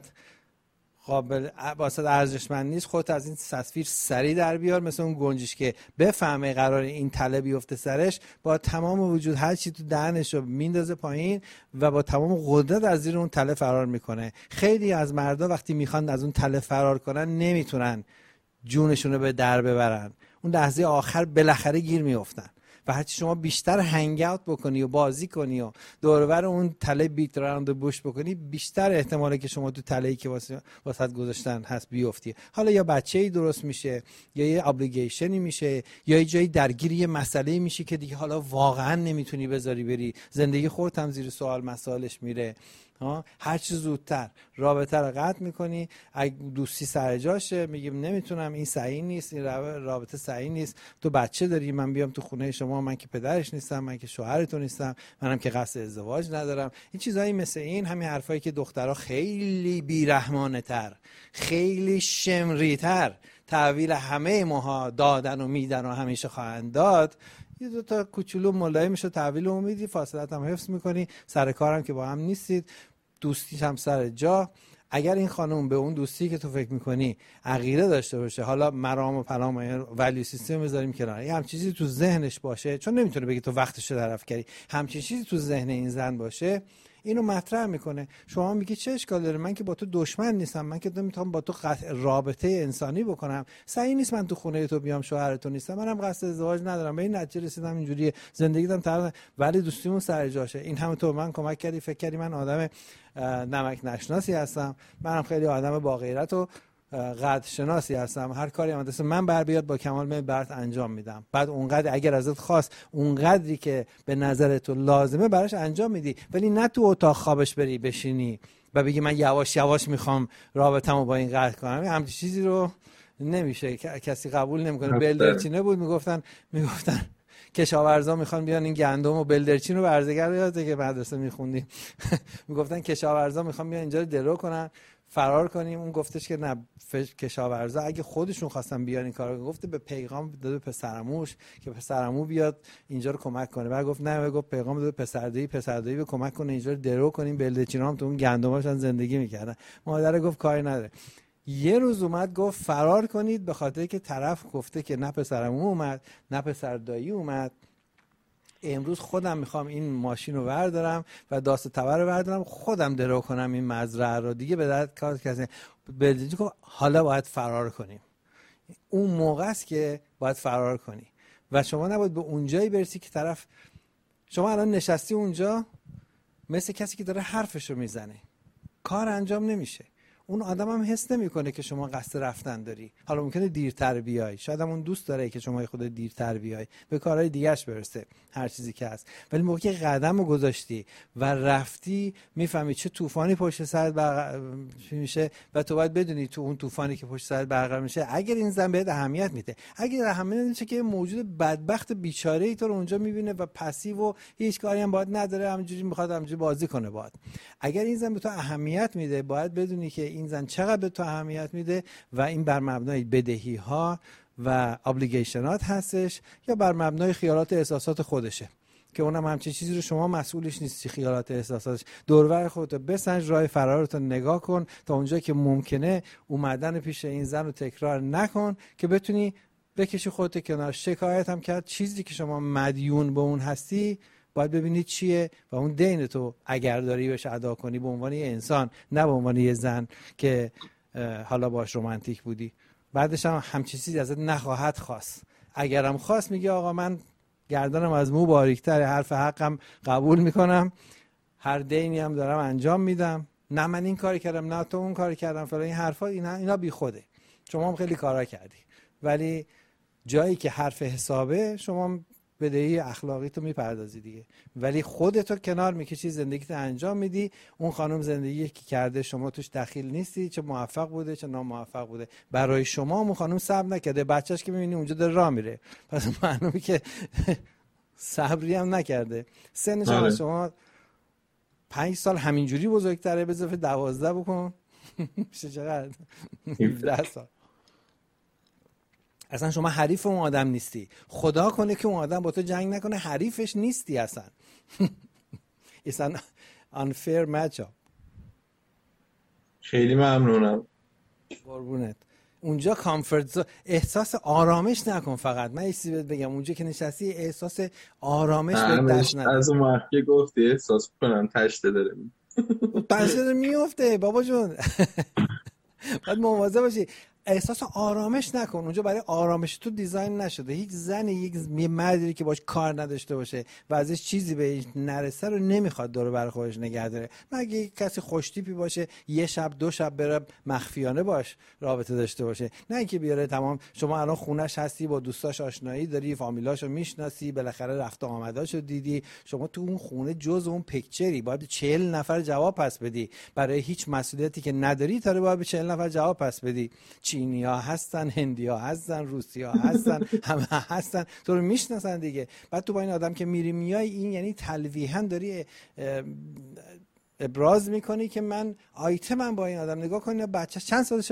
ارزشمند نیست، خودت از این تصویر سری در بیار، مثل اون گنجش که بفهمه قرار این تله بیفته سرش، با تمام وجود هر چی تو دهنش رو میندازه پایین و با تمام قدرت از زیر اون تله فرار میکنه. خیلی از مردا وقتی میخوان از اون تله فرار کنن نمیتونن جونشون رو به در ببرن، اون لحظه آخر بالاخره گیر میافتن. و هرچی شما بیشتر هنگ اوت بکنی و بازی کنی و دور و بر اون تله بیت راوند بوش بکنی، بیشتر احتماله که شما تو تله‌ای که واسط گذاشتن هست بیفتی. حالا یا بچه‌ای درست میشه، یا یه ابلیگیشنی میشه، یا یه جایی درگیر یه مسئله میشی که دیگه حالا واقعا نمیتونی بذاری بری، زندگی خودت هم زیر سوال مسائلش میره. هر چی زودتر رابطه رو قطع میکنی. اگه دوستی سر جاشه میگیم نمیتونم، این صحیح نیست، این رابطه صحیح نیست، تو بچه داری، من بیام تو خونه شما، من که پدرش نیستم، من که شوهرتون نیستم، منم که قصد ازدواج ندارم. این چیزایی مثل این، همین حرفایی که دخترها خیلی بیرحمانه تر، خیلی شمری تر تحویل همه ماها دادن و میدن و همیشه خواهند داد، یه دو تا کوچولو ملایمشو تحویل امیدی، فاصلت هم حفظ میکنی، سر کارم که با هم نیستید، دوستیش هم سر جا. اگر این خانم به اون دوستی که تو فکر میکنی عقیده داشته باشه، حالا مرام و پلام و ولیو سیستم بذاریم کنار، یه همچین چیزی تو ذهنش باشه، چون نمیتونه بگی تو وقتش رو طرف کردی، همچین چیزی تو ذهن این زن باشه، اینو مطرح میکنه. شما میگی چه اشکال داره؟ من که با تو دشمن نیستم، من که نمیتونم با تو رابطه انسانی بکنم. صحیح نیست من تو خونه تو بیام شوهر تو نیستم، منم قصد ازدواج ندارم، به این نتیجه رسیدم اینجوریه، زندگیتم طرف، ولی دوستیمون سر جاشه. این همه تو من کمک کردی، فکر کردی من آدم نمک نشناسی هستم، منم خیلی آدم با غیرت و قدر شناسی هستم، هر کاری هم دست من بر بیاد با کمال میل برات انجام میدم. بعد اونقدر اگر ازت خواست اونقدری که به نظر تو لازمه براش انجام میدی، ولی نه تو اتاق خوابش بری بشینی و بگی من یواش یواش میخوام رابطمو با این قطع کنم. همین چیزی رو نمیشه، کسی قبول نمیکنه. بلدرچینه بود میگفتن کشاورزا میخوان بیان این گندم و بلدرچین رو برزگر یاده که مدرسه میخوندیم میگفتن کشاورزا میخوان بیان اینجا رو درو کنن فرار کنیم. اون گفتش که نه، کشاورزا اگه خودشون خواستن بیان این کارو، گفته به پیغام داده پسرعموش که پسرعمو بیاد اینجا رو کمک کنه. بعد گفت نه، گفت پیغام داده پسردایی به کمک کنه اینجا رو درو کنیم، بلدرچینا هم تو اون گندماشون زندگی میکردن. مادر گفت کاری نداره. یه روز اومد گفت فرار کنید، به خاطر که طرف گفته که نه پسرعمو اومد نه پسردایی اومد، امروز خودم میخوام این ماشین رو بردارم و داست تبر رو بردارم خودم درو کنم این مزرعه رو، دیگه به درد کار کسی. بلدرچین گفت حالا باید فرار کنیم. اون موقع است که باید فرار کنی و شما نباید به اونجایی برسی که طرف، شما الان نشستی اونجا مثل کسی که داره حرفش رو میزنه، کار انجام نمیشه. اون آدم هم حس نمیکنه که شما قصد رفتن داری. حالا ممکنه دیرتر بیای، شاید هم اون دوست داره که شما خود دیرتر بیای به کارهای دیگه‌اش برسه، هر چیزی که هست، ولی موقعی که قدمو گذاشتی و رفتی میفهمی چه طوفانی پشت سرت میشه و تو باید بدونی تو اون طوفانی که پشت سرت برقرار میشه اگر این زن بهت اهمیت میده، اگر اهمیت نمیده که موجود بدبخت بیچاره ای تو رو اونجا میبینه و پسیو و هیچ کاری هم باید نداره، همینجوری میخواد همینجوری بازی کنه باهات. اگر این زن به تو اهمیت میده باید بدونی که این زن چقدر به تو اهمیت میده و این بر مبنای بدهی ها و ابلیگیشنات هستش یا بر مبنای خیالات احساسات خودشه که اونم همچین چیزی رو شما مسئولش نیستی. خیالات احساساتش، دورور خودتو بسنج، راه فرارتو نگاه کن تا اونجا که ممکنه اومدن پیش این زن رو تکرار نکن که بتونی بکشی خودت کنار. شکایت هم کرد، چیزی که شما مدیون به اون هستی باید ببینی چیه و اون دین تو اگر داری بهش ادا کنی به عنوان یه انسان، نه به عنوان یه زن که حالا باش رمانتیک بودی. بعدش هم همچین چیزی ازت نخواهد خواست. اگرم خواست میگه آقا من گردنم از مو باریک‌تره، حرف حقم قبول میکنم، هر دینی هم دارم انجام میدم، نه من این کاری کردم نه تو اون کاری کردم فلان، این حرفا اینا بی خوده. شما هم خیلی کارا کردی ولی جایی که حرف حسابه شما بدهی اخلاقی تو میپردازی دیگه، ولی خودتو کنار میکشی، زندگیت انجام میدی. اون خانم زندگی که کرده شما توش دخیل نیستی، چه موفق بوده چه ناموفق بوده، برای شما اون خانم صبر نکرده. بچهش که میبینی اونجا داره راه میره، پس معلومه که صبری هم نکرده. سنش هم شما 5 سال همینجوری بزرگتره، به اضافه 12 بکن میشه چقدر 17 سال. اصلا شما حریف اون آدم نیستی. خدا کنه که اون آدم با تو جنگ نکنه، حریفش نیستی اصلا. It's an unfair matchup. خیلی ممنونم. قربونت. اونجا کامفورت، احساس آرامش نکن. فقط من ایستی بهت بگم اونجا که نشستی احساس آرامش به دست نده. از اون وقتی گفتی احساس کنم تشته داره میفته بابا جون. باید مواظب باشی، احساس آرامش نکن. اونجا برای آرامش تو دیزاین نشده. هیچ زنی، یک مردی که باش کار نداشته باشه و ازش چیزی بهش نرسه رو نمیخواد دور بر خودش نگه داره. مگه کسی خوشتیپی باشه یه شب 2 شب بره مخفیانه باش رابطه داشته باشه، نه اینکه بیاره تمام. شما الان خونش هستی، با دوستاش آشنایی داری، فامیلاشو میشناسی، بالاخره رفت و آمداشو دیدی، شما تو اون خونه جز اون پیکچری باید 40 نفر جواب پس بدی. برای هیچ مسئولیتی که نداری تا باید به 40 نفر جواب پس بدی. چینی‌ها هستن، هندی‌ها هستن، روسی‌ها هستن، همه هستن، تو رو میشناسن دیگه. بعد تو با این آدم که میری میای، این یعنی تلویحاً داری ابراز میکنی که من آیتمم با این آدم. نگاه کن بچه‌ش چند سالشه؟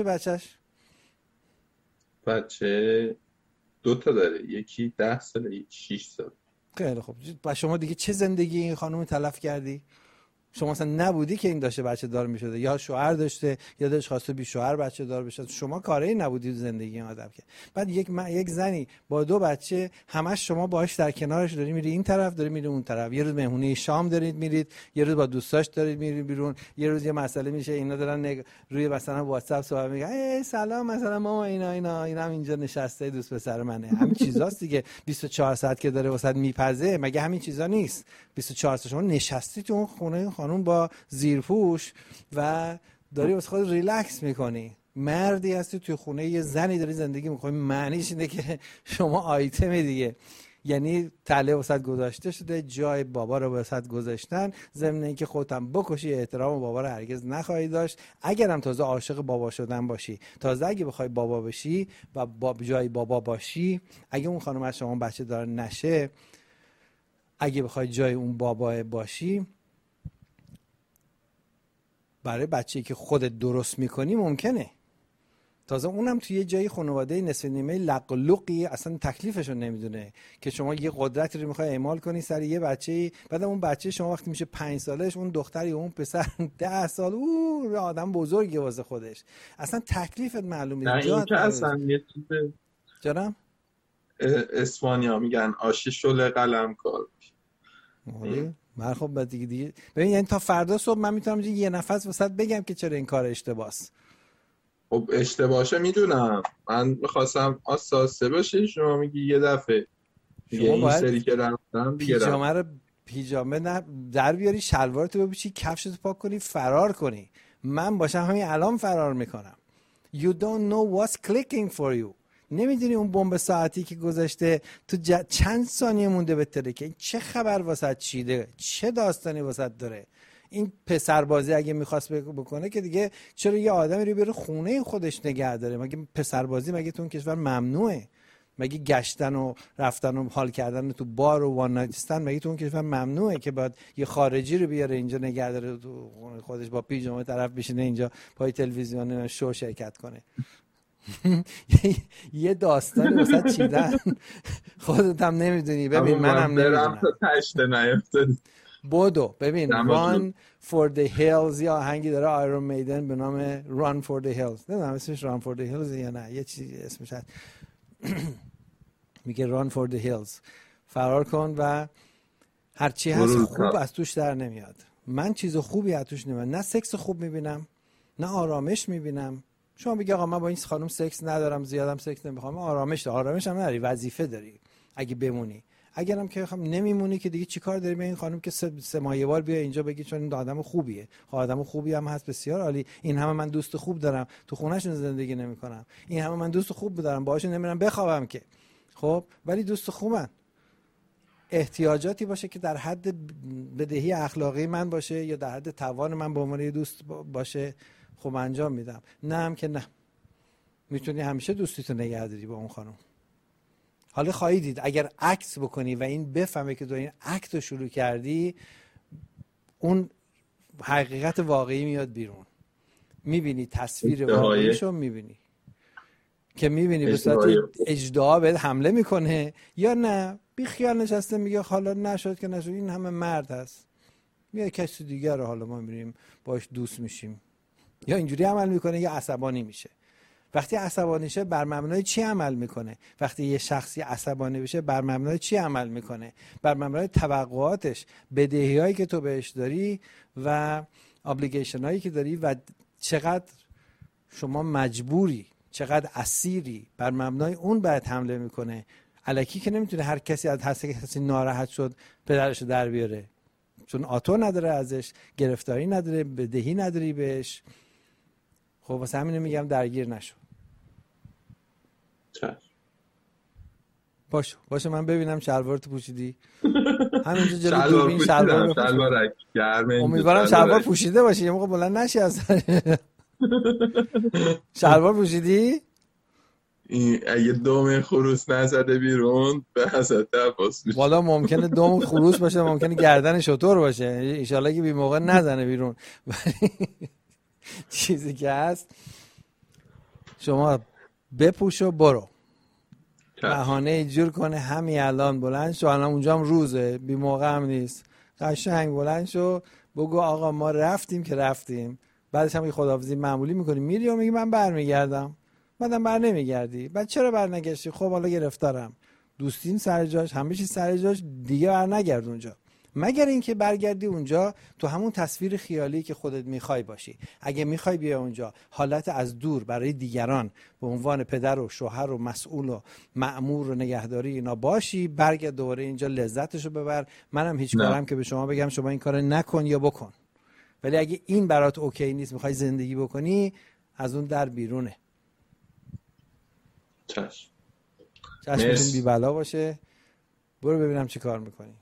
بچه 2 تا داره، یکی 10 ساله یکی 6 سال. خیلی خوب. با شما دیگه چه زندگی این خانم تلف کردی؟ شما مثلا نبودی که این داشته بچه دار میشده، یا شوهر داشته یا داشت خواسته بی شوهر بچه دار بشه، شما کاری نبودی تو زندگی این آدم که. بعد یک زنی با 2 بچه همش شما باهاش در کنارش داری میری این طرف داری میری اون طرف، یه روز مهمونی شام دارید میرید، یه روز با دوستاش دارید میرید بیرون، یه روز یه مسئله میشه اینا دارن روی مثلا واتساپ صحبت میگن ای سلام مثلا ماما اینا هم اینجا نشسته دوست پسر منه. همین چیزاست دیگه. 24 ساعت که داره واسط میپزه، مگه همین چیزا نیست؟ 24 ساعت شما نشستی تو اون خونه خانم با زیرپوش و داری واسه خود ریلکس میکنی. مردی هستی توی خونه یه زنی داری زندگی میکنی، معنیش اینه که شما آیتم دیگه، یعنی تله واسط گذاشته شده، جای بابا رو واسط گذاشتن، ضمن اینکه خودت هم بکشی احترام بابا رو هرگز نخواهی داشت. اگرم تازه عاشق بابا شدن باشی، تازه اگه بخوای بابا بشی و جای بابا باشی، اگه اون خانم از شما بچه دار نشه، اگه بخوای جای اون بابا باشی، برای بچه‌ای که خودت درست میکنی ممکنه. تازه اونم توی یه جایی خانواده نصف نیمه لقلقی اصلا تکلیفشو نمیدونه که شما یه قدرتی رو میخوای اعمال کنی سر یه بچه‌ای، بعد اون بچه شما وقتی میشه 5 سالش، اون دختری اون پسر 10 سال او آدم بزرگی واسه خودش، اصلا تکلیفت معلومه. نه این که اصلا یه چیز جانم اسپانیا میگن آشی شل قلم کار. من خب دیگه ببین، یعنی تا فردا صبح من میتونم یه نفس وسط بگم که چرا این کار اشتباهه. خب اشتباهه میدونم، من میخواستم آساسه باشی، شما میگی یه دفعه دیگه این سری که رفتم دیگه پیجامه نه در بیاری، شلوارتو بپوشی، کفشتو پاک کنی، فرار کنی. من باشم همین الان فرار میکنم. You don't know what's clicking for you. نمیدونی اون بمب ساعتی که گذاشته تو چند ثانیه مونده بهتره که چه خبر واسط چیده، چه داستانی واسط داره. این پسربازی اگه میخواست بکنه که دیگه چرا یه آدمی رو بره خونه خودش نگه داره؟ مگه پسربازی مگه تو اون کشور ممنوعه؟ مگه گشتن و رفتن و حال کردن تو بار و وان نایت استند مگه تو اون کشور ممنوعه که بعد یه خارجی رو بیاره اینجا نگه داره تو خودش با پیژامه طرف بشینه اینجا پای تلویزیون شو شرکت کنه؟ یه داستانی واسه چیدن خودت هم نمیدونی. ببین منم نمیدونم. بودو ببین Run for the Hills یا آهنگی داره آیرون میدن به نام Run for the Hills، نمیدونم اسمش Run for the Hills یا نه، یه چیزی اسمش هست میگه Run for the Hills، فرار کن و هرچی هست خوب از توش در نمیاد. من چیز خوبی از توش نمیاد، نه سکس خوب میبینم نه آرامش میبینم. شما بگی آقا من با این خانم سکس ندارم، زیادم سکس نمیخوام، آرامش هم نداری، وظیفه داری اگه بمونی. اگرم که نمیمونی که دیگه چیکار داری به این خانم که 3 ماه یه بار بیا اینجا بگی چون این آدم خوبیه. خب آدم خوبی هم هست، بسیار عالی. این همه من دوست خوب دارم، تو خونه‌شون زندگی نمی‌کنم. این همه من دوست خوب دارم، باهاشون نمیرم بخوابم که. خب ولی دوست خوبن. احتیاجاتی باشه که در حد بدهی اخلاقی من باشه یا در حد توان من به عنوان دوست باشه، خب انجام میدم. نه هم که نه. میتونی همیشه دوستیتو نگه داری با اون خانم. حالا خواهی دید اگر عکس بکنی و این بفهمه که تو این عکس رو شروع کردی، اون حقیقت واقعی میاد بیرون. میبینی تصویر واقعیشو، میبینی که میبینی به صورت اجدعا بهت حمله میکنه یا نه بی خیال نشسته میگه حالا نشد که نشد، این همه مرد هست، میاد کسی دیگر رو حالا ما میریم باش دوست میشیم. یا اینجوری عمل میکنه یا عصبانی میشه. وقتی عصبانی شه بر مبنای چی عمل میکنه؟ وقتی یه شخصی عصبانی بشه بر مبنای چی عمل میکنه؟ بر مبنای توقعاتش، بدهیایی که تو بهش داری و ابلیگیشن هایی که داری و چقدر شما مجبوری، چقدر اسیری، بر مبنای اون باید حمله میکنه. الکی که نمیتونه هر کسی از هر کسی ناراحت شد پدرشو در بیاره، چون آتو نداره ازش، گرفتاری نداره، بدهی نداری بهش. خب واسه همینه میگم درگیر نشو. باشه من ببینم شلوارتو پوشیدی همینجا جلوی دوربین شلوار گرمه، امیدوارم شلوار پوشیده باشی، یه موقع بلند نشی از شلوار پوشیدی؟ اگه دوم خروس نزده بیرون به حسد تفاس میشه. والا ممکنه دوم خروس باشه، ممکنه گردن شتر باشه، انشالله که بی موقع نزنه بیرون. چیزی که هست شما بپوش و برو، بهانه جور کنه همین الان بلند شو، الان اونجا هم روزه، بی موقع هم نیست، قشنگ بلند شو بگو آقا ما رفتیم که رفتیم، بعدش هم خداحافظی معمولی میکنی میری و میگی من برمیگردم، بعدم بر نمیگردی. بعد چرا بر نگشتی؟ خب حالا گرفتارم، دوستین سر جاش، همه چیز سر جاش، دیگه بر نگرد اونجا. مگر اینکه برگردی اونجا تو همون تصویر خیالی که خودت میخوای باشی. اگه میخوای بیا اونجا حالت از دور برای دیگران به عنوان پدر و شوهر و مسئول و مأمور و نگهداری اینا باشی، برگرد دوباره اینجا لذتشو ببر. منم هیچ کارم که به شما بگم شما این کارو نکن یا بکن. ولی اگه این برات اوکی نیست، میخوای زندگی بکنی، از اون در بیرونه. چشمتون بی بلا باشه. برو ببینم چی کار میکنی.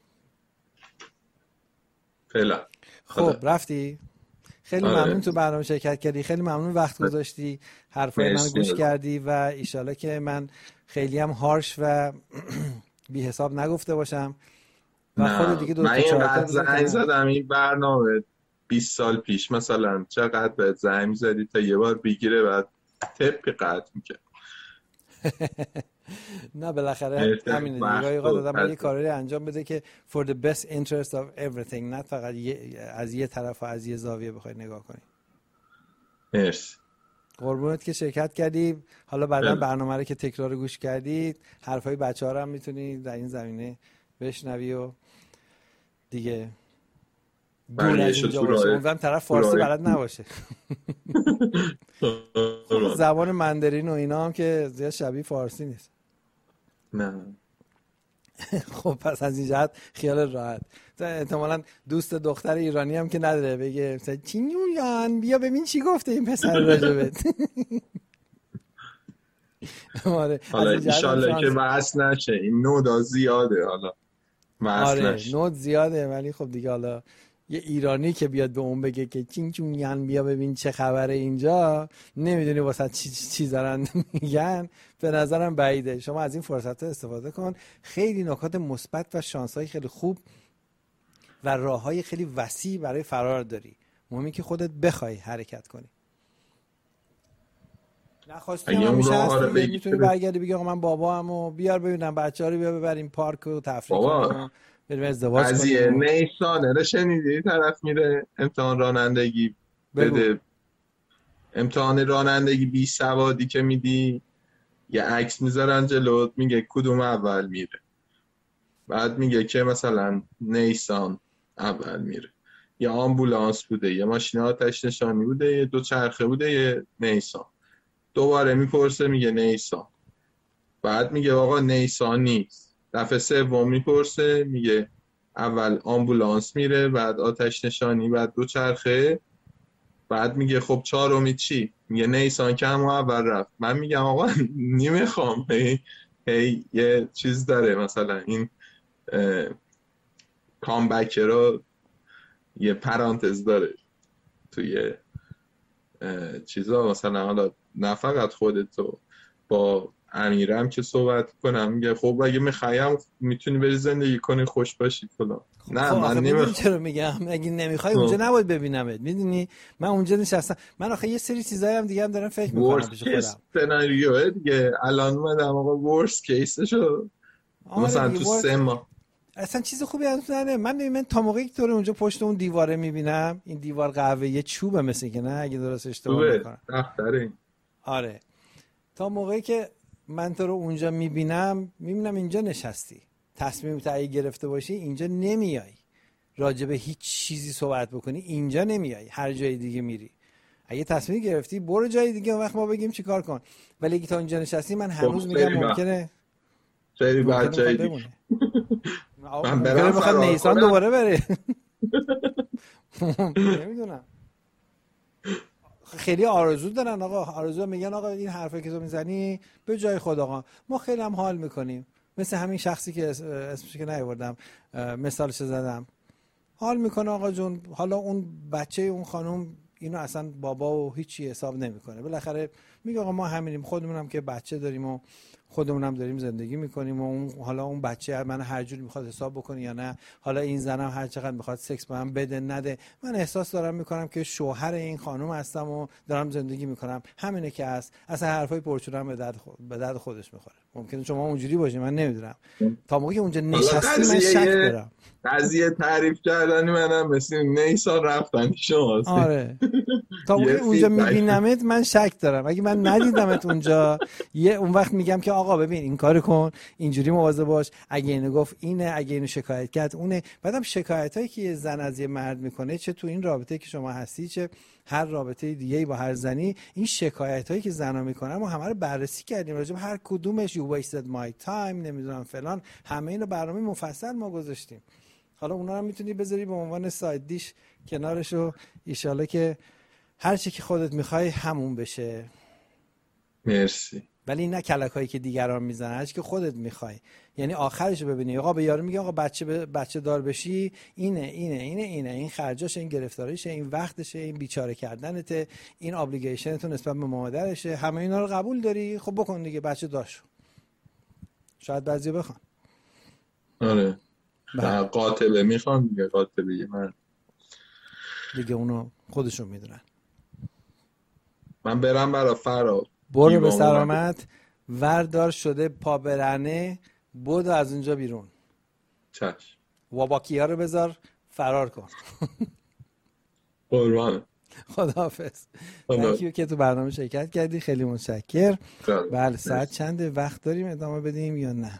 فعلا. خب رفتی؟ خیلی ممنون تو برنامه شرکت کردی، خیلی ممنون وقت گذاشتی، حرفای من گوش کردی و ایشالا که من خیلی هم هارش و بی حساب نگفته باشم و خود دیگه من اینقدر زنگ زدم این برنامه 20 سال پیش مثلا، چقدر بهت زنگ زدی تا یه بار بگیره بعد تپی قطع میکرد. نه بالاخره همینه دیگه، گاهی اوقات آدم یه کاری انجام بده که for the best interest of everything، نه فقط از یه طرف و از یه زاویه بخوای نگاه کنی. مرسی. قربونت که شرکت کردی. حالا بعدا برنامه رو که تکرار گوش کردی، حرفای بچه‌ها رو هم میتونی در این زمینه بشنوی و دیگه دور از اینجا باشه. اونم طرف فارسی بلد نباشه. زبان مندرین و اینا هم که زیاد شبیه فارسی نیست. نه. خب پس از این جهت خیال راحت. احتمالاً دوست دختر ایرانی هم که نداره بگه چینیان بیا ببین چی گفته این پسر راجبت. حالا انشالله که وصل نشه، این نودا زیاده. حالا وصل نشه. نود زیاده ولی خب دیگه حالا یه ایرانی که بیاد به اون بگه که چینیان بیا ببین چه خبره اینجا، نمیدونی واسه چی دارن میگن، به نظرم بعیده. شما از این فرصت استفاده کن. خیلی نکات مثبت و شانس‌های خیلی خوب و راه‌های خیلی وسیع برای فرار داری. مهمه که خودت بخوای حرکت کنی. نخواستی هم میشه هستی میتونی برگردی بگی آقا من بابامو بیار ببینم بچه‌ها رو بیا ببریم پارک و تفریح کنیم، بریم ازدواج کنیم. قضیه نیسانه رو شنیدی؟ طرف میره امتحان رانندگی بده. امتحان رانندگی بی سوادی که میدی یه عکس میذارن جلوت، میگه کدوم اول میره، بعد میگه که مثلا نیسان اول میره، یا آمبولانس بوده، یا ماشین آتش نشانی بوده، یا دوچرخه بوده، یا نیسان. دوباره میپرسه میگه نیسان، بعد میگه آقا نیسان نیست. دفعه سوم میپرسه میگه اول آمبولانس میره، بعد آتش نشانی، بعد دوچرخه، بعد میگه خب چهارمی چی؟ میگه نیسان که همون اول رفت. من میگم آقا نمیخوام هی یه چیز داره، مثلا این کامبک رو یه پرانتز داره توی چیزا، مثلا حالا نه فقط خودتو، با امیرم که صحبت کنم میگه خب اگه میخوایم میتونی بری زندگی کنی خوش باشی فلان. نه من نمیخوام. چرا میگم اگه نمیخوای اونجا نباید ببینمت. میدونی من اونجا نشستم، من آخه یه سری چیزایی هم دیگه هم دارم فکر میکنم پیش خودم. سناریو دیگه الان اومدم آقا ورست کیسشو مثلا تو 3 ماه اصلا چیز خوبی از نه. من تا موقعی که تو رو اونجا پشت اون دیواره میبینم، این دیوار قهوه یه چوبه مثل که، نه اگه درست اشتباه نکنم. آره تا موقعی که من تو رو اونجا میبینم اینجا نشستی، تصمیم تعیین گرفته باشی اینجا نمیای، راجع به هیچ چیزی صحبت بکنی اینجا نمیای، هر جای دیگه میری. اگه تصمیم گرفتی برو جای دیگه، اون وقت ما بگیم چیکار کن. ولی اگه تا اینجا نشستی من هنوز میگم ممکنه خیلی بد جای دیگه من برم بخواد نیسان دوباره بره. نمیدونم، خیلی آرزو دارن آقا، آرزو میگن آقا این حرفی که تو میزنی به جای خود آقا ما خیلی هم حال میکنیم، مثل همین شخصی که اسمش که نیاوردم مثالش زدم، حال میکنه آقا جون. حالا اون بچه اون خانم اینو اصلا بابا و هیچی حساب نمیکنه، بالاخره میگه آقا ما همینیم، خودمونم که بچه داریم و خودمونم داریم زندگی میکنیم و حالا اون بچه من هر جوری میخواد حساب بکنه یا نه، حالا این زنم هر چقدر میخواد سکس با هم بده نده، من احساس دارم میکنم که شوهر این خانم هستم و دارم زندگی میکنم، همینه که هست. اصلا حرفای پرچونه هم به درد خودش میخوره. ممکنه شما اونجوری باشی، من نمیدونم. تا موقعی که اونجا نشستی من شک دارم. قضیه تعریف کردنی منم مثل نیسان رفتن شماست. آره تا موقعی اونجا میبینمت من شک دارم. اگه من ندیدمت اونجا اون وقت میگم که آقا ببین این کارو کن، اینجوری مواظب باش، اگه اینو گفت اینه، اگه اینو شکایت کرد اونه. بعدم شکایتایی که یه زن از یه مرد میکنه، چه تو این رابطه که شما هستی چه هر رابطه دیگه‌ای با هر زنی، این شکایتایی که زنا میکنن ما همه رو بررسی کردیم، راجع به هر کدومش you wasted my time نمیدونم فلان، همه اینو برنامه مفصل ما گذاشتیم. حالا اونا رو میتونی بذاری به عنوان ساید دیش کنارش و ایشالا که هر چی که خودت میخوای همون بشه. مرسی. ولی نه کلکایی که دیگران میزنن، هر چی که خودت میخوای. یعنی آخرش رو ببینی آقا به یارو میگه آقا بچه دار بشی اینه این خرجاشه، این گرفتاریشه، این وقتشه، این بیچاره کردنته، این ابلیگیشنتون نسبت به مادرشه، همه اینا رو قبول داری، خب بکن دیگه، بچه دار شو. شاید بعضی بخوان. آره قاتله میخوان دیگه، قاتله من دیگه اونو خودشون میدونن. من برم برا فرار. برو به سلامت. وردار شده پا برنه، بدو از اونجا بیرون. چشم. واباکی‌ها رو بذار فرار کن. قربان. خداحافظ. تانکیو که تو برنامه شرکت کردی، خیلی متشکر. بله ساعت چنده؟ وقت داریم ادامه بدیم یا نه؟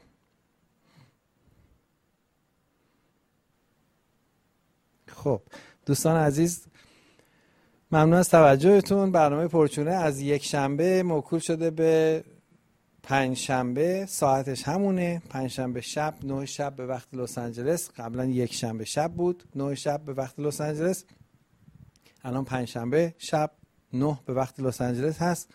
خب دوستان عزیز ممنون از توجهتون. برنامه پرچونه از یک شنبه موکول شده به پنج شنبه، ساعتش همونه، پنج شنبه شب 9 شب به وقت لس آنجلس. قبلا یک شنبه شب بود 9 شب به وقت لس آنجلس، الان پنج شنبه شب 9 به وقت لس آنجلس هست.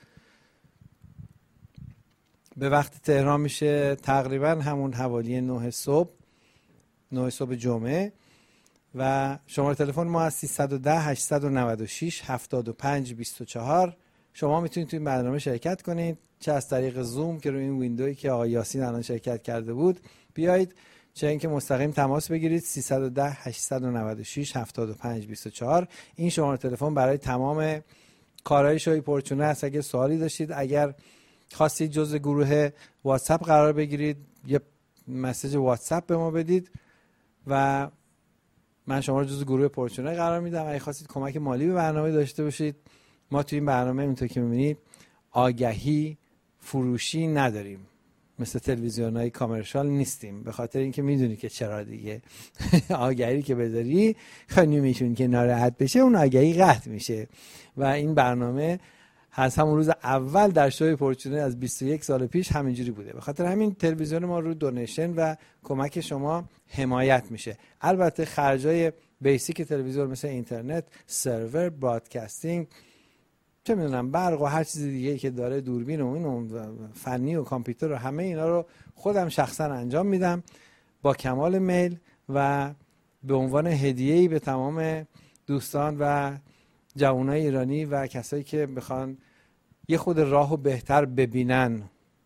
به وقت تهران میشه تقریبا همون حوالی 9 صبح جمعه. و شماره تلفن ما از 310 896 75 24. شما میتونید تو این برنامه شرکت کنید، چه از طریق زوم که روی این ویندویی که آقای یاسین الان شرکت کرده بود بیایید، چه اینکه مستقیم تماس بگیرید 310 896 75 24. این شماره تلفن برای تمام کارهای شوی پرچونه است. اگه سوالی داشتید، اگر خواستید جزء گروه واتساپ قرار بگیرید، یه مسیج واتساپ به ما بدید و من شما رو جزو گروه پرچونه قرار میدم. اگه خواستید کمک مالی به برنامه داشته باشید، ما توی این برنامه اینطور که میبینید آگهی فروشی نداریم، مثل تلویزیون‌های کامرشال نیستیم، به خاطر اینکه میدونی که چرا دیگه. آگهی که بذاری خانومیشون که ناراحت بشه اون آگهی قطع میشه. و این برنامه از همون روز اول در شوی پرچونه از 21 سال پیش همینجوری بوده. به خاطر همین تلویزیون ما رو دونیشن و کمک شما حمایت میشه. البته خرجای بیسیک تلویزیون مثل اینترنت، سرور، برادکاستینگ، چه میدونم برق و هر چیز دیگه که داره، دوربین و این فنی و کامپیوتر و همه اینا رو خودم شخصا انجام میدم با کمال میل و به عنوان هدیه‌ای به تمام دوستان و جوانای ایرانی و کسایی که بخوان یه خود راهو بهتر ببینن.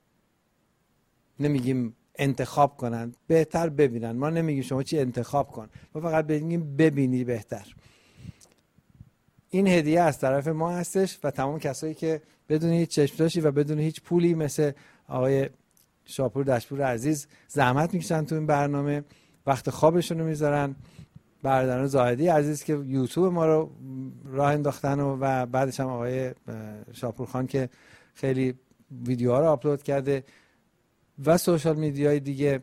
نمیگیم انتخاب کنن، بهتر ببینن. ما نمیگیم شما چی انتخاب کن، ما فقط میگیم ببینی بهتر. این هدیه از طرف ما هستش و تمام کسایی که بدون هیچ چشم‌داشتی و بدون هیچ پولی مثل آقای شاپور دشپور عزیز زحمت میکشن تو این برنامه، وقت خوابشون رو میذارن. برادران زاهدی عزیز که یوتیوب ما رو راه انداختن و بعدش هم آقای شاپور خان که خیلی ویدیوها رو آپلود کرده و سوشال میدیای دیگه.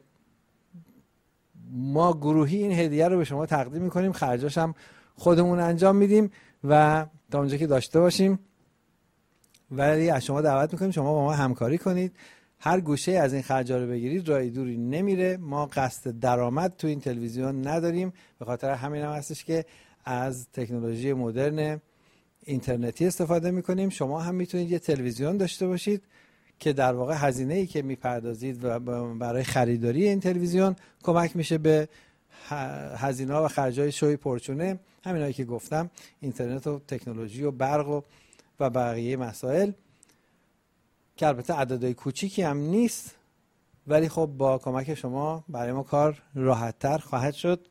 ما گروهی این هدیه رو به شما تقدیم میکنیم، خرجاش هم خودمون انجام میدیم و تا اونجا که داشته باشیم. ولی از شما دعوت میکنیم شما با ما همکاری کنید، هر گوشه از این خرجا رو بگیرید راه دوری نمیره. ما قصد درآمد تو این تلویزیون نداریم، به خاطر همین هم هستش که از تکنولوژی مدرن اینترنتی استفاده میکنیم. شما هم میتونید یه تلویزیون داشته باشید که در واقع هزینه‌ای که میپردازید و برای خریداری این تلویزیون کمک میشه به هزینه‌ها و خرجای شوی پرچونه، همینایی که گفتم، اینترنت و تکنولوژی و برق و بقیه مسائل. که البته عددهای کوچیکی هم نیست، ولی خب با کمک شما برای ما کار راحت‌تر خواهد شد.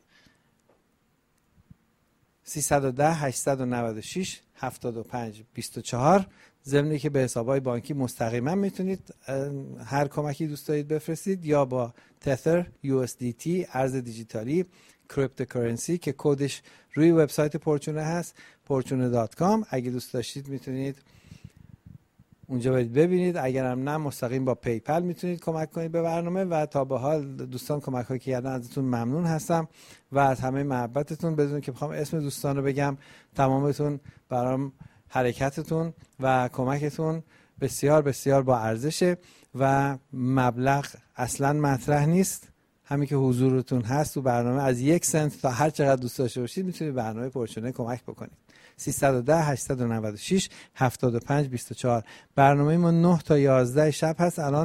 310 896 75 24 ضمن که به حساب‌های بانکی مستقیما میتونید هر کمکی دوست دارید بفرستید، یا با تتر، USDT، ارز دیجیتالی، کریپتوکارنسی که کدش روی وبسایت پورچونه هست، porchune.com. اگه دوست داشتید میتونید اونجا برید ببینید. اگرم نه مستقیم با پیپل میتونید کمک کنید به برنامه. و تا به حال دوستان کمک هایی که کردن ازتون ممنون هستم و از همه محبتتون. بدون که بخوام اسم دوستان رو بگم، تمامتون برام حرکتتون و کمکتون بسیار بسیار با ارزشه و مبلغ اصلا مطرح نیست. همین که حضورتون هست تو برنامه، از 1 سنت تا هر چقدر دوست داشته باشید میتونید برنامه پورچونه کمک بکنید. 310 896 75 24. برنامه ما 9 تا 11 شب هست. الان